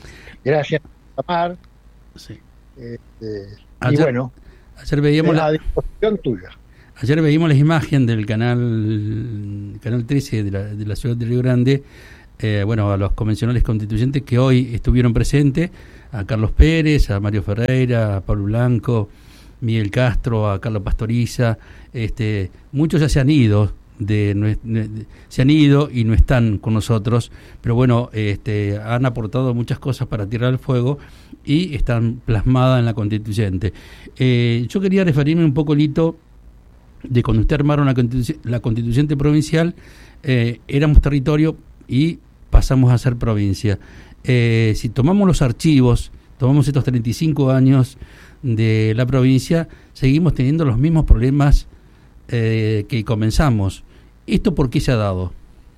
Gracias, Tamar. Sí. Este, ayer, y bueno, ayer veíamos la la disposición tuya. Ayer veíamos las imágenes del canal canal trece de la, de la ciudad de Río Grande, eh, bueno, a los convencionales constituyentes que hoy estuvieron presentes, a Carlos Pérez, a Mario Ferreira, a Pablo Blanco, Miguel Castro, a Carlos Pastoriza, este, muchos ya se han ido, de, de, se han ido y no están con nosotros, pero bueno, este, han aportado muchas cosas para Tierra del Fuego y están plasmadas en la constituyente. Eh, yo quería referirme un poco, Lito, de cuando usted armaron la, constitu- la constituyente provincial, eh, éramos territorio y pasamos a ser provincia. Eh, si tomamos los archivos, tomamos estos treinta y cinco años de la provincia, seguimos teniendo los mismos problemas eh, que comenzamos. ¿Esto por qué se ha dado?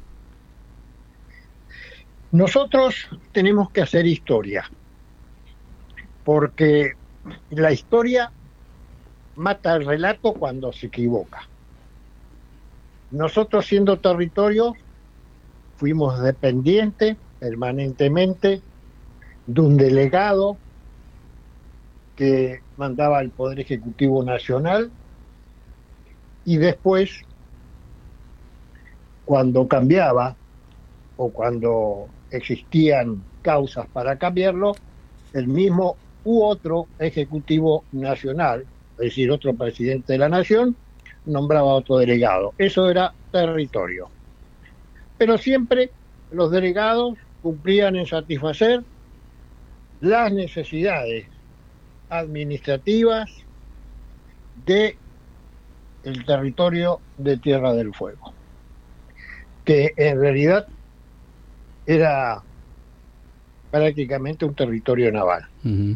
Nosotros tenemos que hacer historia, porque la historia mata el relato cuando se equivoca. Nosotros, siendo territorio, fuimos dependientes permanentemente de un delegado que mandaba el Poder Ejecutivo Nacional, y después, cuando cambiaba o cuando existían causas para cambiarlo, el mismo u otro Ejecutivo Nacional, es decir, otro presidente de la nación, nombraba a otro delegado. Eso era territorio. Pero siempre los delegados cumplían en satisfacer las necesidades administrativas de el territorio de Tierra del Fuego, que en realidad era prácticamente un territorio naval. Uh-huh.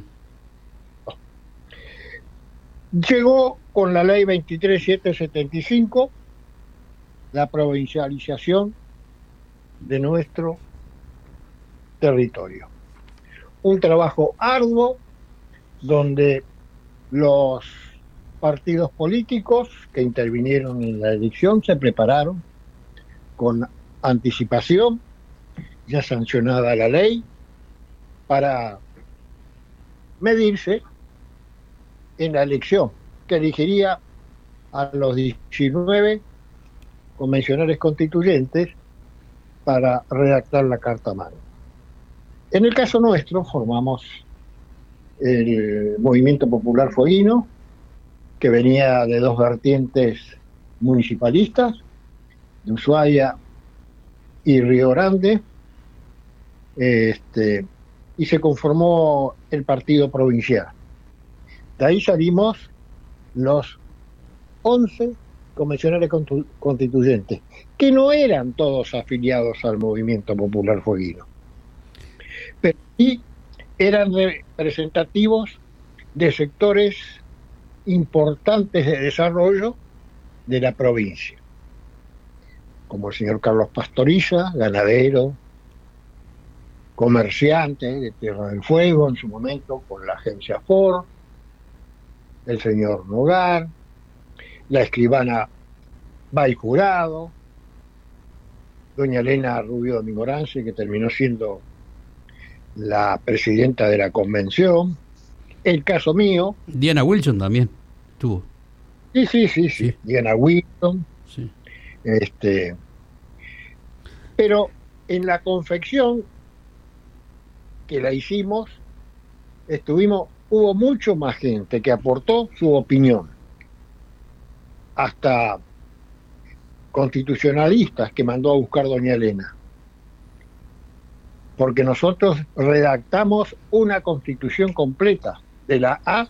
Llegó con la ley veintitrés mil setecientos setenta y cinco la provincialización de nuestro territorio. Un trabajo arduo donde los partidos políticos que intervinieron en la elección se prepararon con anticipación, ya sancionada la ley, para medirse en la elección que elegiría a los diecinueve convencionales constituyentes para redactar la Carta Magna. En el caso nuestro formamos el Movimiento Popular Fueguino, que venía de dos vertientes municipalistas, de Ushuaia y Río Grande, este, y se conformó el partido provincial. De ahí salimos los once convencionales constituyentes, que no eran todos afiliados al Movimiento Popular Fueguino, pero sí eran representativos de sectores importantes de desarrollo de la provincia, como el señor Carlos Pastoriza, ganadero, comerciante de Tierra del Fuego en su momento con la agencia Ford, el señor Nogar, la escribana Bay Jurado, doña Elena Rubio Domingorance, que terminó siendo la presidenta de la convención, el caso mío. Diana Wilson también tuvo. Sí, sí, sí, sí, sí. Diana Wilson. Sí. Este, pero en la confección que la hicimos, estuvimos, hubo mucho más gente que aportó su opinión, hasta constitucionalistas que mandó a buscar doña Elena, porque nosotros redactamos una constitución completa, de la A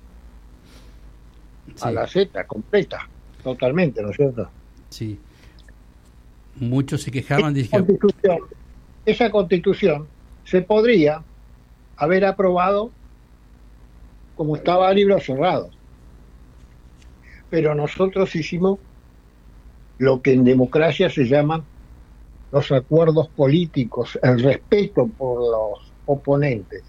sí. a la Z, completa, totalmente, ¿no es cierto? Sí. Muchos se quejaban de esa constitución, esa constitución se podría haber aprobado como estaba a libros cerrados, pero nosotros hicimos lo que en democracia se llaman los acuerdos políticos, el respeto por los oponentes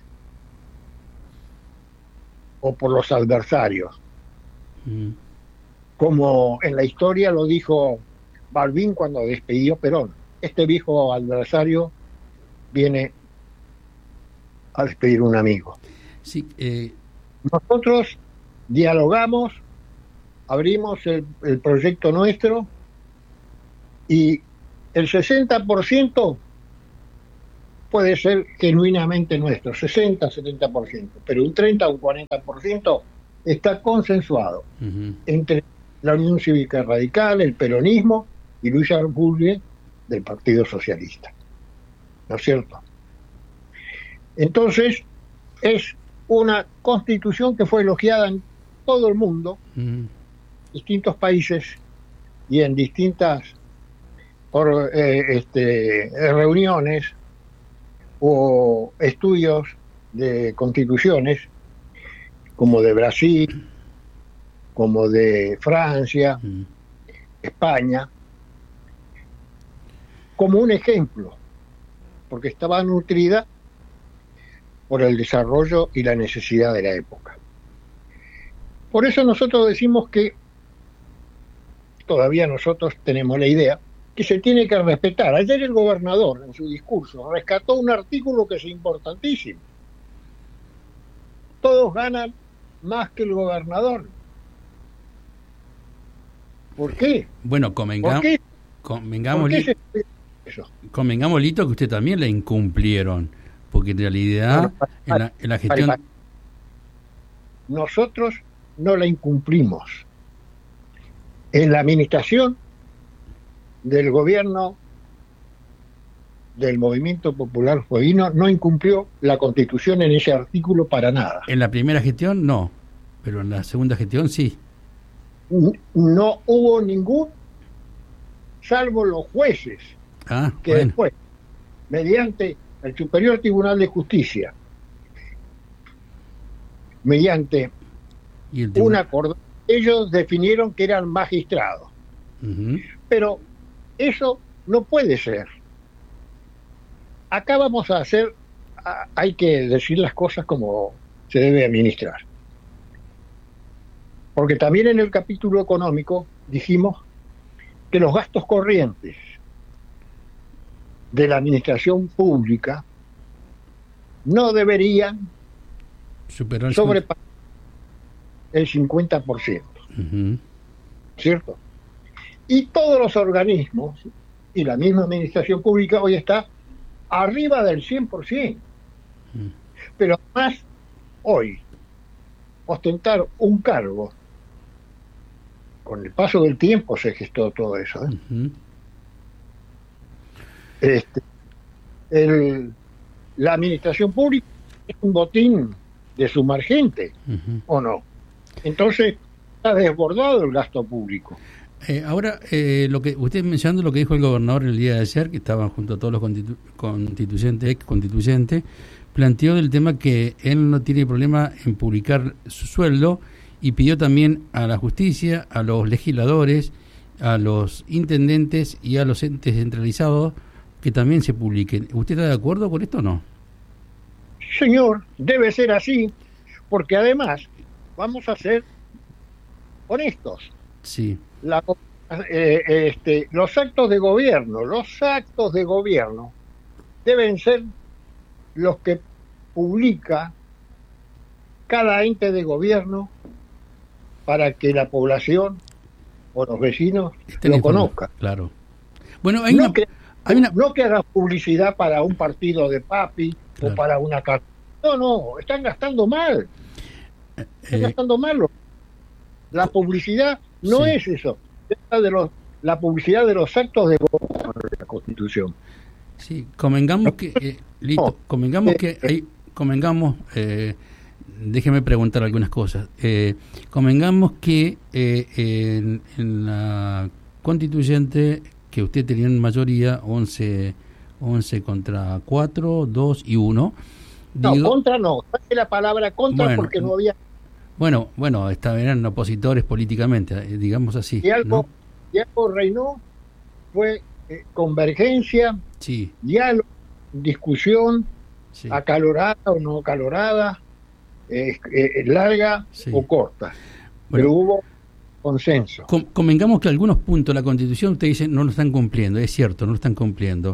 o por los adversarios. Mm. Como en la historia lo dijo Balbín cuando despidió Perón, este viejo adversario viene a despedir un amigo. Sí, eh... Nosotros dialogamos, abrimos el, el proyecto nuestro y el sesenta por ciento puede ser genuinamente nuestro, sesenta, setenta por ciento, pero un treinta o un cuarenta por ciento está consensuado uh-huh. entre la Unión Cívica Radical, el peronismo y Luis Arbugne del Partido Socialista. ¿No es cierto? Entonces, es una constitución que fue elogiada en todo el mundo, uh-huh. distintos países y en distintas por, eh, este, reuniones o estudios de constituciones, como de Brasil, como de Francia, uh-huh. España, como un ejemplo, porque estaba nutrida por el desarrollo y la necesidad de la época. Por eso nosotros decimos que todavía nosotros tenemos la idea que se tiene que respetar. Ayer el gobernador, en su discurso, rescató un artículo que es importantísimo. Todos ganan más que el gobernador. ¿Por qué? Bueno, convengamos, convengamos, li- convengamos, Lito, que usted también la incumplieron, porque en realidad para, para, en, la, en la gestión... para, para. Nosotros no la incumplimos. En la administración del gobierno del Movimiento Popular Fueguino no incumplió la Constitución en ese artículo para nada. En la primera gestión no, pero en la segunda gestión sí. No hubo ningún, salvo los jueces, ah, que bueno. después, mediante el Superior Tribunal de Justicia, mediante ¿Y el un acuerdo, ellos definieron que eran magistrados. Uh-huh. Pero eso no puede ser. Acá vamos a hacer, hay que decir las cosas como se debe administrar. Porque también en el capítulo económico dijimos que los gastos corrientes de la administración pública no deberían superar sobrepasar el cincuenta por ciento. Uh-huh. ¿Cierto? Y todos los organismos y la misma administración pública hoy está arriba del cien por ciento. Uh-huh. Pero además, hoy, ostentar un cargo, con el paso del tiempo se gestó todo eso. ¿eh? Uh-huh. Este, el, la administración pública es un botín de sumergente, uh-huh. ¿o no? Entonces, está desbordado el gasto público. Eh, ahora, eh, lo que usted mencionando lo que dijo el gobernador el día de ayer, que estaban junto a todos los constitu- constituyentes, ex constituyentes, planteó del tema que él no tiene problema en publicar su sueldo y pidió también a la justicia, a los legisladores, a los intendentes y a los entes centralizados que también se publiquen. ¿Usted está de acuerdo con esto o no? Señor, debe ser así, porque además vamos a ser honestos. Sí. La, eh, este, los actos de gobierno, los actos de gobierno deben ser los que publica cada ente de gobierno para que la población o los vecinos Estén lo conozcan. Claro. Bueno, hay no, una, que, hay una... no que haga publicidad para un partido de papi claro. o para una carta. No, no, están gastando mal. Están eh, gastando mal. La publicidad no sí. es eso. Es de los, la publicidad de los actos de gobierno de la Constitución. Sí, convengamos que... Eh, listo, no. convengamos que... Hay, convengamos... Eh, déjeme preguntar algunas cosas. Eh, convengamos que eh, en, en la constituyente que usted tenía en mayoría once, once contra cuatro, dos y uno. No, digo, contra no. Saque la palabra contra bueno, porque no había... Bueno, bueno, estaban, eran opositores políticamente, eh, digamos así. Y algo, ¿no? y algo reinó fue eh, convergencia, sí. diálogo, discusión, sí. acalorada o no acalorada, Eh, eh, larga sí. o corta, bueno, pero hubo consenso. Com- convengamos que algunos puntos de la Constitución usted dice no lo están cumpliendo, es cierto, no lo están cumpliendo,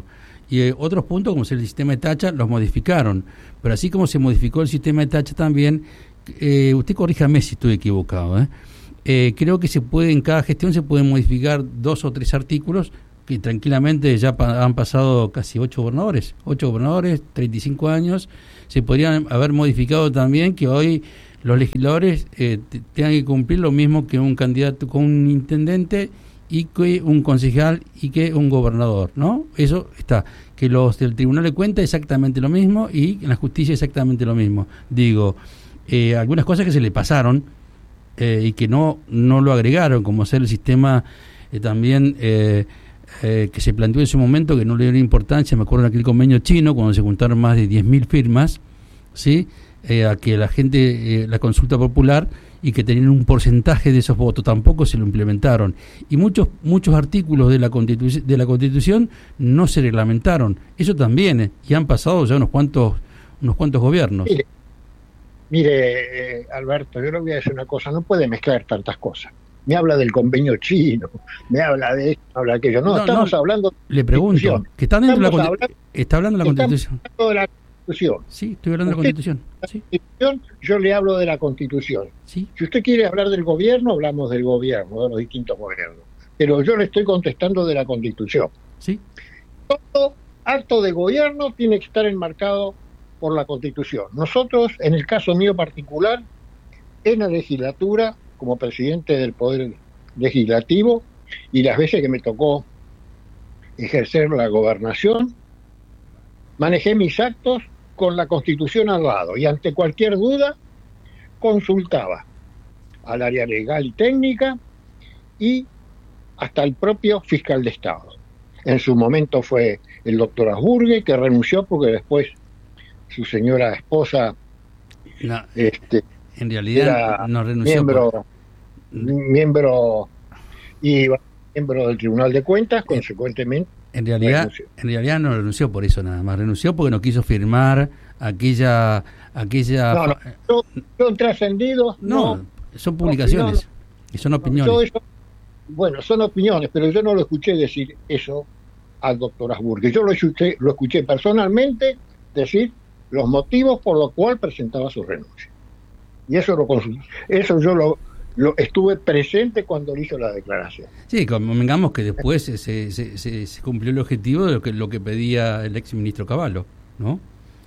Y eh, otros puntos, como es el sistema de tacha, los modificaron. Pero así como se modificó el sistema de tacha también, eh, usted corríjame si estoy equivocado, ¿eh? Eh, creo que se puede, en cada gestión se pueden modificar dos o tres artículos que tranquilamente ya pa- han pasado casi ocho gobernadores, ocho gobernadores, treinta y cinco años, se podrían haber modificado también que hoy los legisladores eh, t- tengan que cumplir lo mismo que un candidato con un intendente y que un concejal y que un gobernador, ¿no? Eso está, que los del Tribunal de Cuentas exactamente lo mismo y en la justicia exactamente lo mismo. Digo, eh, algunas cosas que se le pasaron eh, y que no, no lo agregaron, como ser el sistema eh, también... Eh, Eh, que se planteó en su momento, que no le dio importancia, me acuerdo en aquel convenio chino, cuando se juntaron más de diez mil firmas, ¿sí? Eh, a que la gente, eh, la consulta popular, y que tenían un porcentaje de esos votos, tampoco se lo implementaron. Y muchos muchos artículos de la Constitu- de la Constitución no se reglamentaron. Eso también, eh, y han pasado ya unos cuantos, unos cuantos gobiernos. Mire, mire eh, Alberto, yo le voy a decir una cosa, no puede mezclar tantas cosas. Me habla del convenio chino, me habla de esto, me habla de aquello. No, No, estamos no, hablando de le pregunto, que está dentro de la Estamos Consti- hablando- está hablando de la Constitución. Estamos hablando de la Constitución. Sí, estoy hablando de la Usted- Constitución. Sí. Constitución, yo le hablo de la Constitución. Sí. Si usted quiere hablar del gobierno, hablamos del gobierno, de los distintos gobiernos. Pero yo le estoy contestando de la Constitución. Sí. Todo acto de gobierno tiene que estar enmarcado por la Constitución. Nosotros, en el caso mío particular, en la legislatura, como presidente del Poder Legislativo, y las veces que me tocó ejercer la gobernación, manejé mis actos con la Constitución al lado, y ante cualquier duda consultaba al área legal y técnica y hasta el propio fiscal de Estado. En su momento fue el doctor Asburgue, que renunció porque después su señora esposa No, este, en realidad era no renunció. miembro, por- miembro y miembro del Tribunal de Cuentas, consecuentemente En realidad, renunció. en realidad no renunció por eso nada más. Renunció porque no quiso firmar aquella... aquella No, no, son, son trascendidos, no, no, son publicaciones. no, Y son yo opiniones. eso- bueno, son opiniones, pero yo no lo escuché decir eso al doctor Asburgue. Yo lo escuché, lo escuché personalmente decir los motivos por los cuales presentaba su renuncia. Y eso lo consul- eso yo lo, lo estuve presente cuando hizo la declaración. Sí, convengamos que después se, se, se, se- se cumplió el objetivo de lo que, lo que pedía el ex ministro Cavallo, ¿no?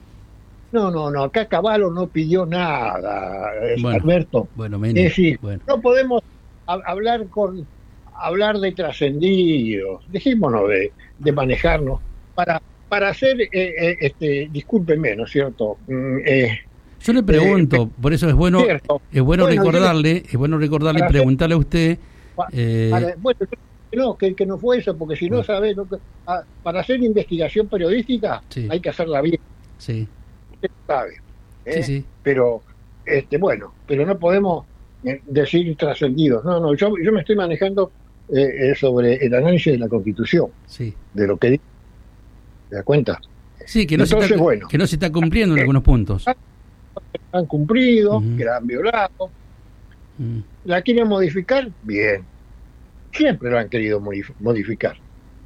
No, no, no, acá Cavallo no pidió nada, eh, Bueno, Alberto. Bueno, Es Meni, decir, bueno. no podemos ha- hablar con hablar de trascendidos, dejémonos de, de manejarnos para para hacer, eh, eh, este, discúlpeme, ¿no es cierto? Mm, eh, Yo le pregunto, eh, por eso es bueno cierto. es bueno, Bueno, yo- recordarle, es bueno recordarle y para hacer- preguntarle a usted. Pa- eh, para- bueno, no, que, que no fue eso, porque si no sabes lo que, ah, para hacer investigación periodística Sí. hay que hacerla bien, sí, usted sabe. ¿eh? sí, sí. Pero, este, bueno, pero no podemos eh, decir trascendidos. No, no, yo, yo me estoy manejando eh, eh, sobre el análisis de la Constitución, Sí. de lo que dice. ¿Te das cuenta? Sí, que no, Entonces, se está, bueno. que no se está cumpliendo en algunos puntos. Han cumplido, Ujú. que la han violado. Mm. ¿La quieren modificar? Bien. Siempre la han querido modif- modificar.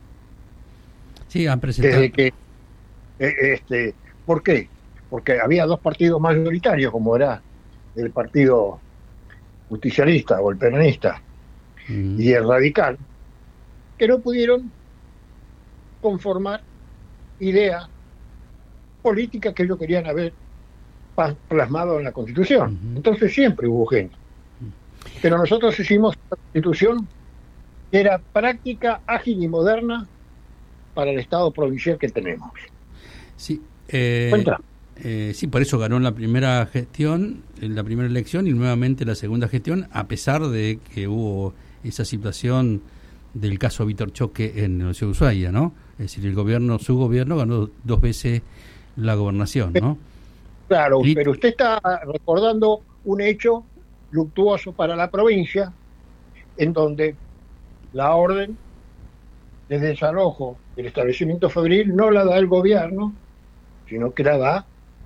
Sí, han presentado. Desde que, eh, este, ¿por qué? Porque había dos partidos mayoritarios, como era el partido justicialista o el peronista Mm. y el radical, que no pudieron conformar ideas políticas que ellos querían haber pa- plasmado en la Constitución. Ujú. Entonces siempre hubo gente. Pero nosotros hicimos una Constitución que era práctica, ágil y moderna para el Estado provincial que tenemos. Sí, eh, Cuenta. eh, sí, por eso ganó en la primera gestión, en la primera elección y nuevamente la segunda gestión, a pesar de que hubo esa situación del caso Víctor Choque en la ciudad de Ushuaia, ¿no? Es decir, el gobierno, su gobierno ganó dos veces la gobernación, ¿no? Claro, Y- pero usted está recordando un hecho luctuoso para la provincia, en donde la orden de desalojo del establecimiento febril no la da el gobierno, sino que la da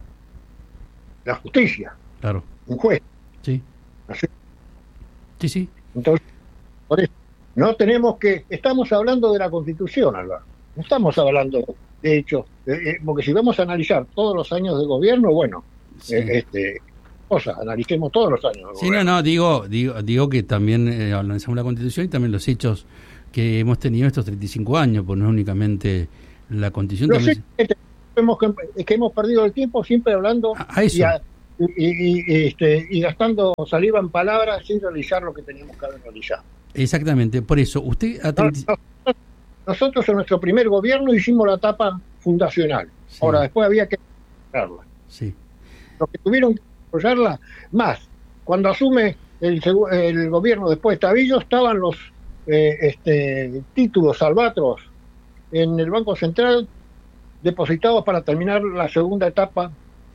la justicia, Claro, un juez. sí, Así. sí, sí. Entonces, por eso, no tenemos que, estamos hablando de la Constitución, Alba, no estamos hablando de hecho, eh, porque si vamos a analizar todos los años de gobierno, bueno, Sí. eh, este, cosa, analicemos todos los años de Sí, gobierno. no, no, digo, digo, digo que también eh, analizamos la Constitución y también los hechos que hemos tenido estos treinta y cinco años, pues no es únicamente la Constitución. Los También... hechos que, hemos, que hemos perdido el tiempo siempre hablando a eso. Y, a, y, y, y, este, y gastando saliva en palabras sin realizar lo que teníamos que haber realizado. Exactamente, por eso, usted... A treinta... Nosotros, nosotros en nuestro primer gobierno hicimos la etapa fundacional. Sí. Ahora, después había que desarrollarla. Sí. Los que tuvieron que desarrollarla, más, cuando asume el, el gobierno después de Tabillo, estaban los eh, este, títulos albatros en el Banco Central depositados para terminar la segunda etapa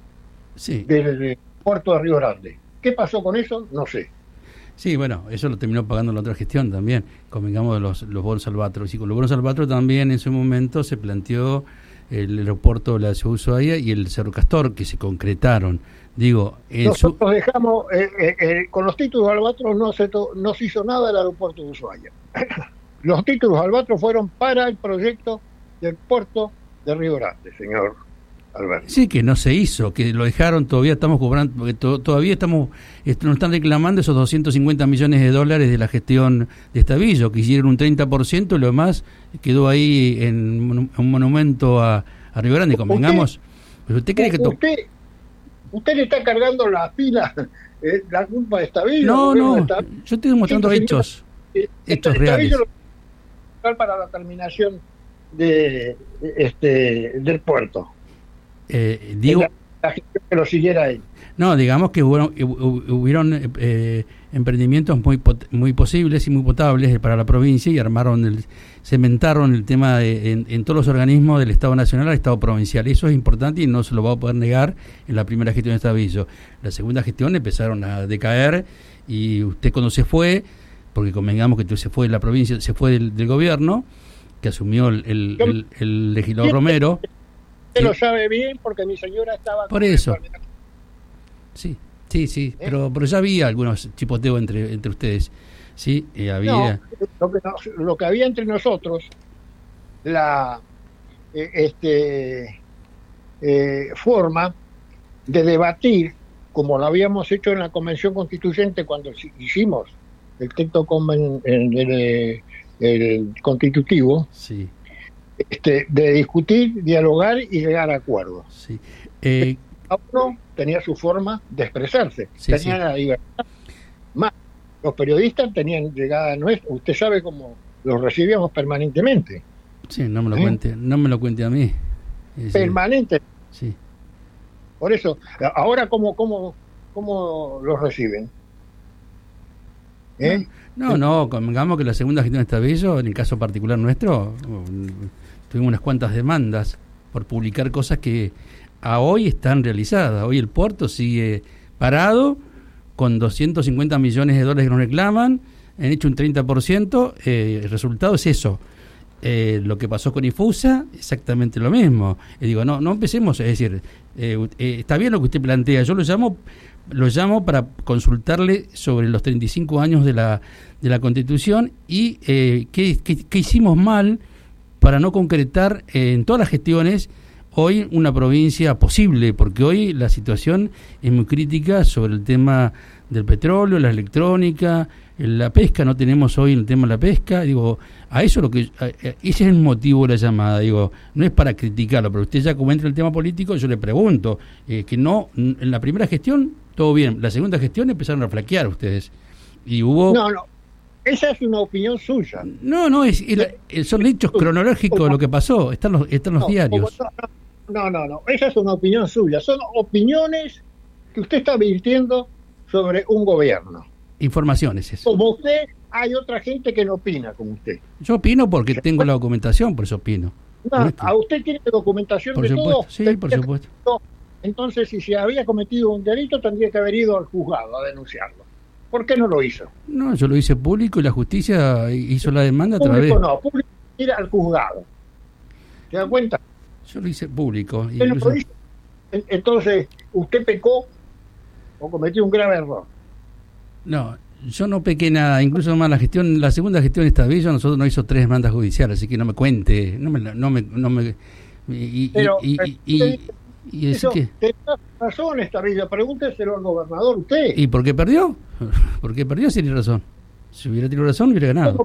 sí. del puerto de Río Grande. ¿Qué pasó con eso? No sé. Sí, bueno, eso lo terminó pagando la otra gestión también, convengamos de los, los bonos albatros. Y con los bonos albatros también en su momento se planteó el aeropuerto de la Ciudad de Ushuaia y el Cerro Castor, que se concretaron. Digo, en nosotros su... dejamos, eh, eh, eh, con los títulos albatros no se, to, no se hizo nada del aeropuerto de Ushuaia. Los títulos albatros fueron para el proyecto del puerto de Río Grande, señor Alberto. Sí, que no se hizo, que lo dejaron, todavía estamos cobrando, porque to, todavía estamos, est nos están reclamando esos doscientos cincuenta millones de dólares de la gestión de Estavillo, que hicieron un treinta por ciento y lo demás quedó ahí en un monumento a, a Río Grande, convengamos. ¿Usted, pero usted cree que to usted, usted le está cargando la pila, eh, la culpa de Estavillo? No, no, de yo estoy demostrando hechos, eh, hechos reales. reales. Para la terminación de, de este del puerto. Eh, digo, la, la gente que lo siguiera ahí. No, digamos que hubieron, hubieron eh, emprendimientos muy pot muy posibles y muy potables para la provincia y armaron, el, cementaron el tema de, en, en todos los organismos del Estado Nacional al Estado Provincial. Eso es importante y no se lo va a poder negar en la primera gestión de Estavillo. La segunda gestión empezaron a decaer y usted cuando se fue, porque convengamos que usted se fue de la provincia, se fue del, del gobierno, que asumió el, el, el, el legislador Romero. Usted ¿sí? lo sabe bien porque mi señora estaba... Por eso. Sí, sí, sí, ¿Eh? pero, pero ya había algunos chipoteos entre entre ustedes, ¿sí? Y había... No, lo, que nos, lo que había entre nosotros, la eh, este eh, forma de debatir, como lo habíamos hecho en la Convención Constituyente cuando hicimos el texto conven, el, el, el constitutivo, sí. este, de discutir, dialogar y llegar a acuerdos. Sí. Eh, uno tenía su forma de expresarse, sí, tenía sí. la libertad. Más, los periodistas tenían llegada nuestra, usted sabe cómo los recibíamos permanentemente. Sí, no me lo ¿Eh? cuente, no me lo cuente a mí. Es Permanente. Sí. Por eso, ahora cómo cómo cómo los reciben. ¿Eh? No, no, convengamos que la segunda gestión de Estavillo, en el caso particular nuestro, tuvimos unas cuantas demandas por publicar cosas que a hoy están realizadas. Hoy el puerto sigue parado con doscientos cincuenta millones de dólares que nos reclaman, han hecho un treinta por ciento, eh, el resultado es eso. Eh, lo que pasó con Ifusa, exactamente lo mismo. Y digo, no, no empecemos, es decir, eh, eh, está bien lo que usted plantea, yo lo llamo lo llamo para consultarle sobre los treinta y cinco años de la de la Constitución y eh, qué, qué, qué hicimos mal para no concretar eh, en todas las gestiones hoy una provincia posible, porque hoy la situación es muy crítica sobre el tema del petróleo, la electrónica, la pesca, no tenemos hoy el tema de la pesca, digo, a eso lo que a, a, ese es el motivo de la llamada, digo, no es para criticarlo, pero usted ya como entra el tema político, yo le pregunto, eh, que no, en la primera gestión todo bien, la segunda gestión empezaron a flaquear ustedes, y hubo... No, no, esa es una opinión suya. No, no, es, es son hechos cronológicos de lo que pasó, están los, están los no, diarios. No, no, no, esa es una opinión suya, son opiniones que usted está virtiendo sobre un gobierno. Informaciones eso. Como usted, hay otra gente que no opina como usted. Yo opino porque tengo la documentación, por eso opino. No, ¿a usted tiene documentación por de supuesto, todo? Sí, por supuesto. Entonces, si se había cometido un delito, tendría que haber ido al juzgado a denunciarlo. ¿Por qué no lo hizo? No, yo lo hice público y la justicia hizo la demanda a través... Público no, público ir al juzgado. ¿Se da cuenta? Yo lo hice público. ¿Usted incluso... no lo hizo? Entonces, ¿usted pecó o cometió un grave error? No, yo no pequé nada, incluso más la gestión, la segunda gestión de Estavillo nosotros nos hizo tres demandas judiciales, así que no me cuente, no me, no me, no me, Y, y, Pero, y, y, y, y, y decir eso, que... tenés razón, esta vida, pregúnteselo al gobernador usted. ¿Y por qué perdió? ¿Por qué perdió si tiene razón? Si hubiera tenido razón, hubiera ganado.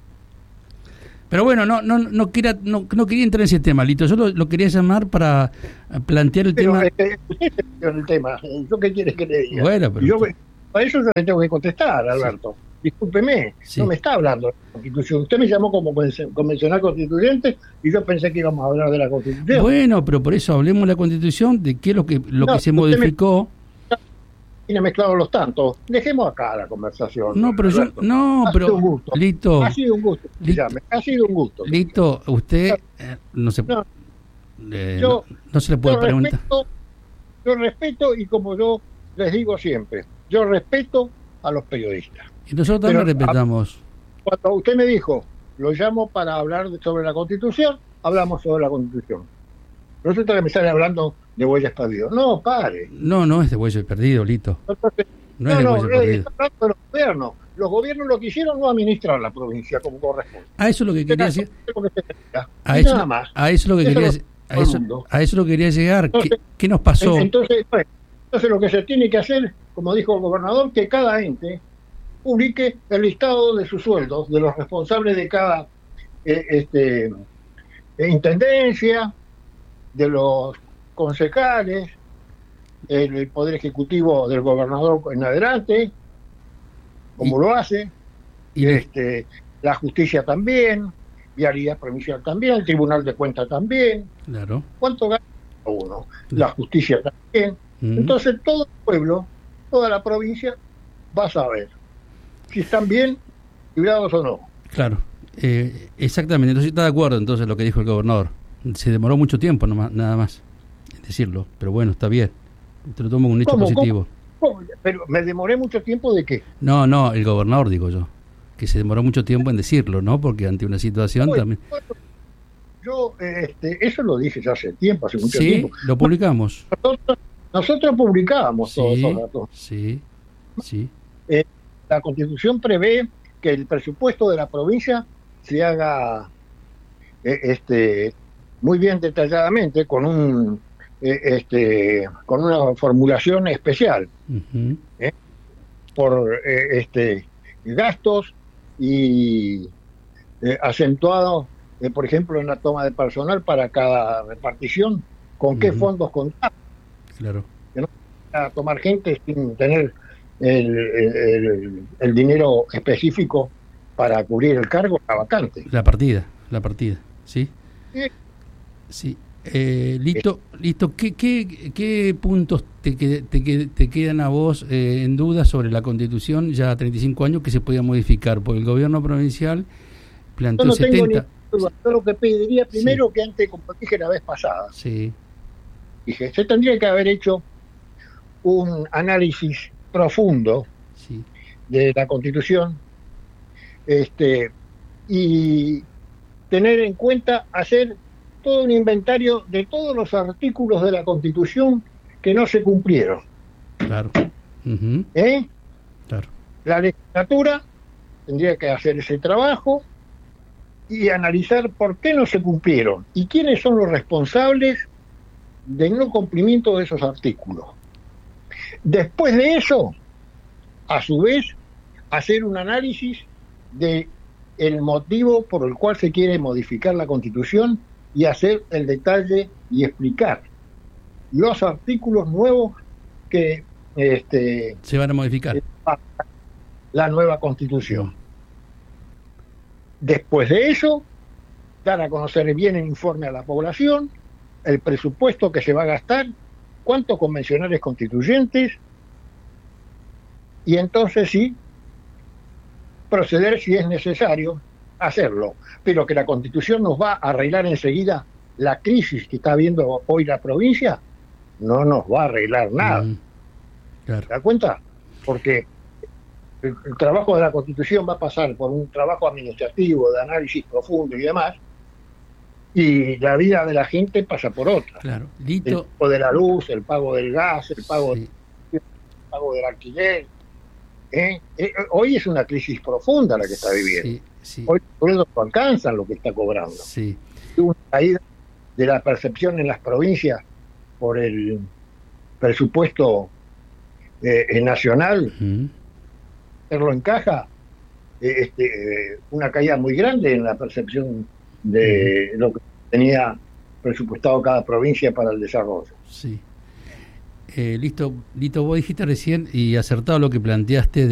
Pero bueno, no no no quería no, no quería entrar en ese tema, Lito. Yo lo, lo quería llamar para plantear el pero, tema. Este, usted se metió en el tema. ¿Yo qué quiere que le diga? Bueno, pero yo, para eso yo le tengo que contestar, Alberto. Sí. Discúlpeme, sí. No me está hablando de la Constitución. Usted me llamó como convencional constituyente y yo pensé que íbamos a hablar de la Constitución. Bueno, pero por eso hablemos de la Constitución, de qué es lo que lo no, que se modificó. Me... Tiene mezclado los tantos. Dejemos acá la conversación. No, pero Alberto. yo no, ha pero sido un gusto. Lito. Ha sido un gusto. Lito, ha sido un gusto. Lito, usted eh, no se no, eh, yo, no, no se le puede yo preguntar. Respeto, yo respeto y como yo les digo siempre, yo respeto a los periodistas. Y nosotros también Pero, respetamos. A, cuando usted me dijo, lo llamo para hablar sobre la Constitución, hablamos sobre la Constitución. Resulta que me sale hablando de huellas perdidas. No, pare. No, no es de huellas perdidas, Lito. Entonces, no, no es de huellas perdidas. Está hablando de los gobiernos. Los gobiernos lo que hicieron no administrar la provincia como corresponde. A eso es lo que quería decir. A eso, nada más. A eso es lo que quería a eso, a eso lo quería llegar. Entonces, ¿Qué, ¿Qué nos pasó? Entonces, bueno, entonces lo que se tiene que hacer, como dijo el gobernador, que cada ente publique el listado de sus sueldos, de los responsables de cada eh, este, eh, intendencia, de los concejales, el, el poder ejecutivo del gobernador en adelante, como y, lo hace, y este, la justicia también, vialidad provincial también, el tribunal de cuentas también. Claro. ¿Cuánto gana uno? La justicia también. Uh-huh. Entonces todo el pueblo, toda la provincia va a saber si están bien librados o no. Claro, eh, exactamente. Entonces está de acuerdo entonces lo que dijo el gobernador. Se demoró mucho tiempo nomás, nada más en decirlo, pero bueno, está bien. Te lo tomo como un hecho ¿Cómo, positivo. ¿Cómo? ¿Cómo? Pero me demoré mucho tiempo ¿de qué? No, no, el gobernador digo yo, que se demoró mucho tiempo en decirlo, ¿no? Porque ante una situación bueno, también. Bueno, yo este, eso lo dije ya hace tiempo, hace mucho sí, tiempo. Sí, lo publicamos. Nosotros, nosotros publicábamos sí, todos los datos. Sí, sí. Eh, la Constitución prevé que el presupuesto de la provincia se haga eh, este muy bien detalladamente con un eh, este con una formulación especial uh-huh. ¿eh? por eh, este gastos y eh, acentuado eh, por ejemplo en la toma de personal para cada repartición con uh-huh. qué fondos contar, claro, que no a tomar gente sin tener el, el, el dinero específico para cubrir el cargo, la vacante, la partida la partida sí sí. Sí, eh, listo, listo. ¿Qué, qué, qué puntos te, te, te quedan a vos eh, en duda sobre la Constitución ya a treinta y cinco años que se podía modificar? Porque el gobierno provincial planteó Yo no setenta. Tengo ni duda. Yo lo que pediría primero sí. que antes, como dije la vez pasada, sí. dije, se tendría que haber hecho un análisis profundo sí. de la Constitución, este, y tener en cuenta hacer todo un inventario de todos los artículos de la Constitución que no se cumplieron. Claro. Uh-huh. ¿Eh? Claro. La legislatura tendría que hacer ese trabajo y analizar por qué no se cumplieron y quiénes son los responsables del no cumplimiento de esos artículos. Después de eso, a su vez, hacer un análisis de el motivo por el cual se quiere modificar la Constitución y hacer el detalle y explicar los artículos nuevos que este, se van a modificar la nueva Constitución. Después de eso, dar a conocer bien el informe a la población, el presupuesto que se va a gastar, cuántos convencionales constituyentes, y entonces sí, proceder si es necesario hacerlo, pero que la Constitución nos va a arreglar enseguida la crisis que está viendo hoy la provincia, no nos va a arreglar nada. Mm, claro. ¿Te das cuenta? Porque el, el trabajo de la Constitución va a pasar por un trabajo administrativo, de análisis profundo y demás, y la vida de la gente pasa por otra. Claro. Lito... El pago de la luz, el pago del gas, el pago, sí. el pago del alquiler. ¿eh? Eh, hoy es una crisis profunda la que está viviendo. Sí, sí. Hoy por eso no alcanzan lo que está cobrando. Sí. Una caída de la percepción en las provincias por el presupuesto eh, nacional, uh-huh. hacerlo en caja, eh, este, eh, una caída muy grande en la percepción de uh-huh. lo que tenía presupuestado cada provincia para el desarrollo. Sí. Eh, listo, Lito, vos dijiste recién y acertado lo que planteaste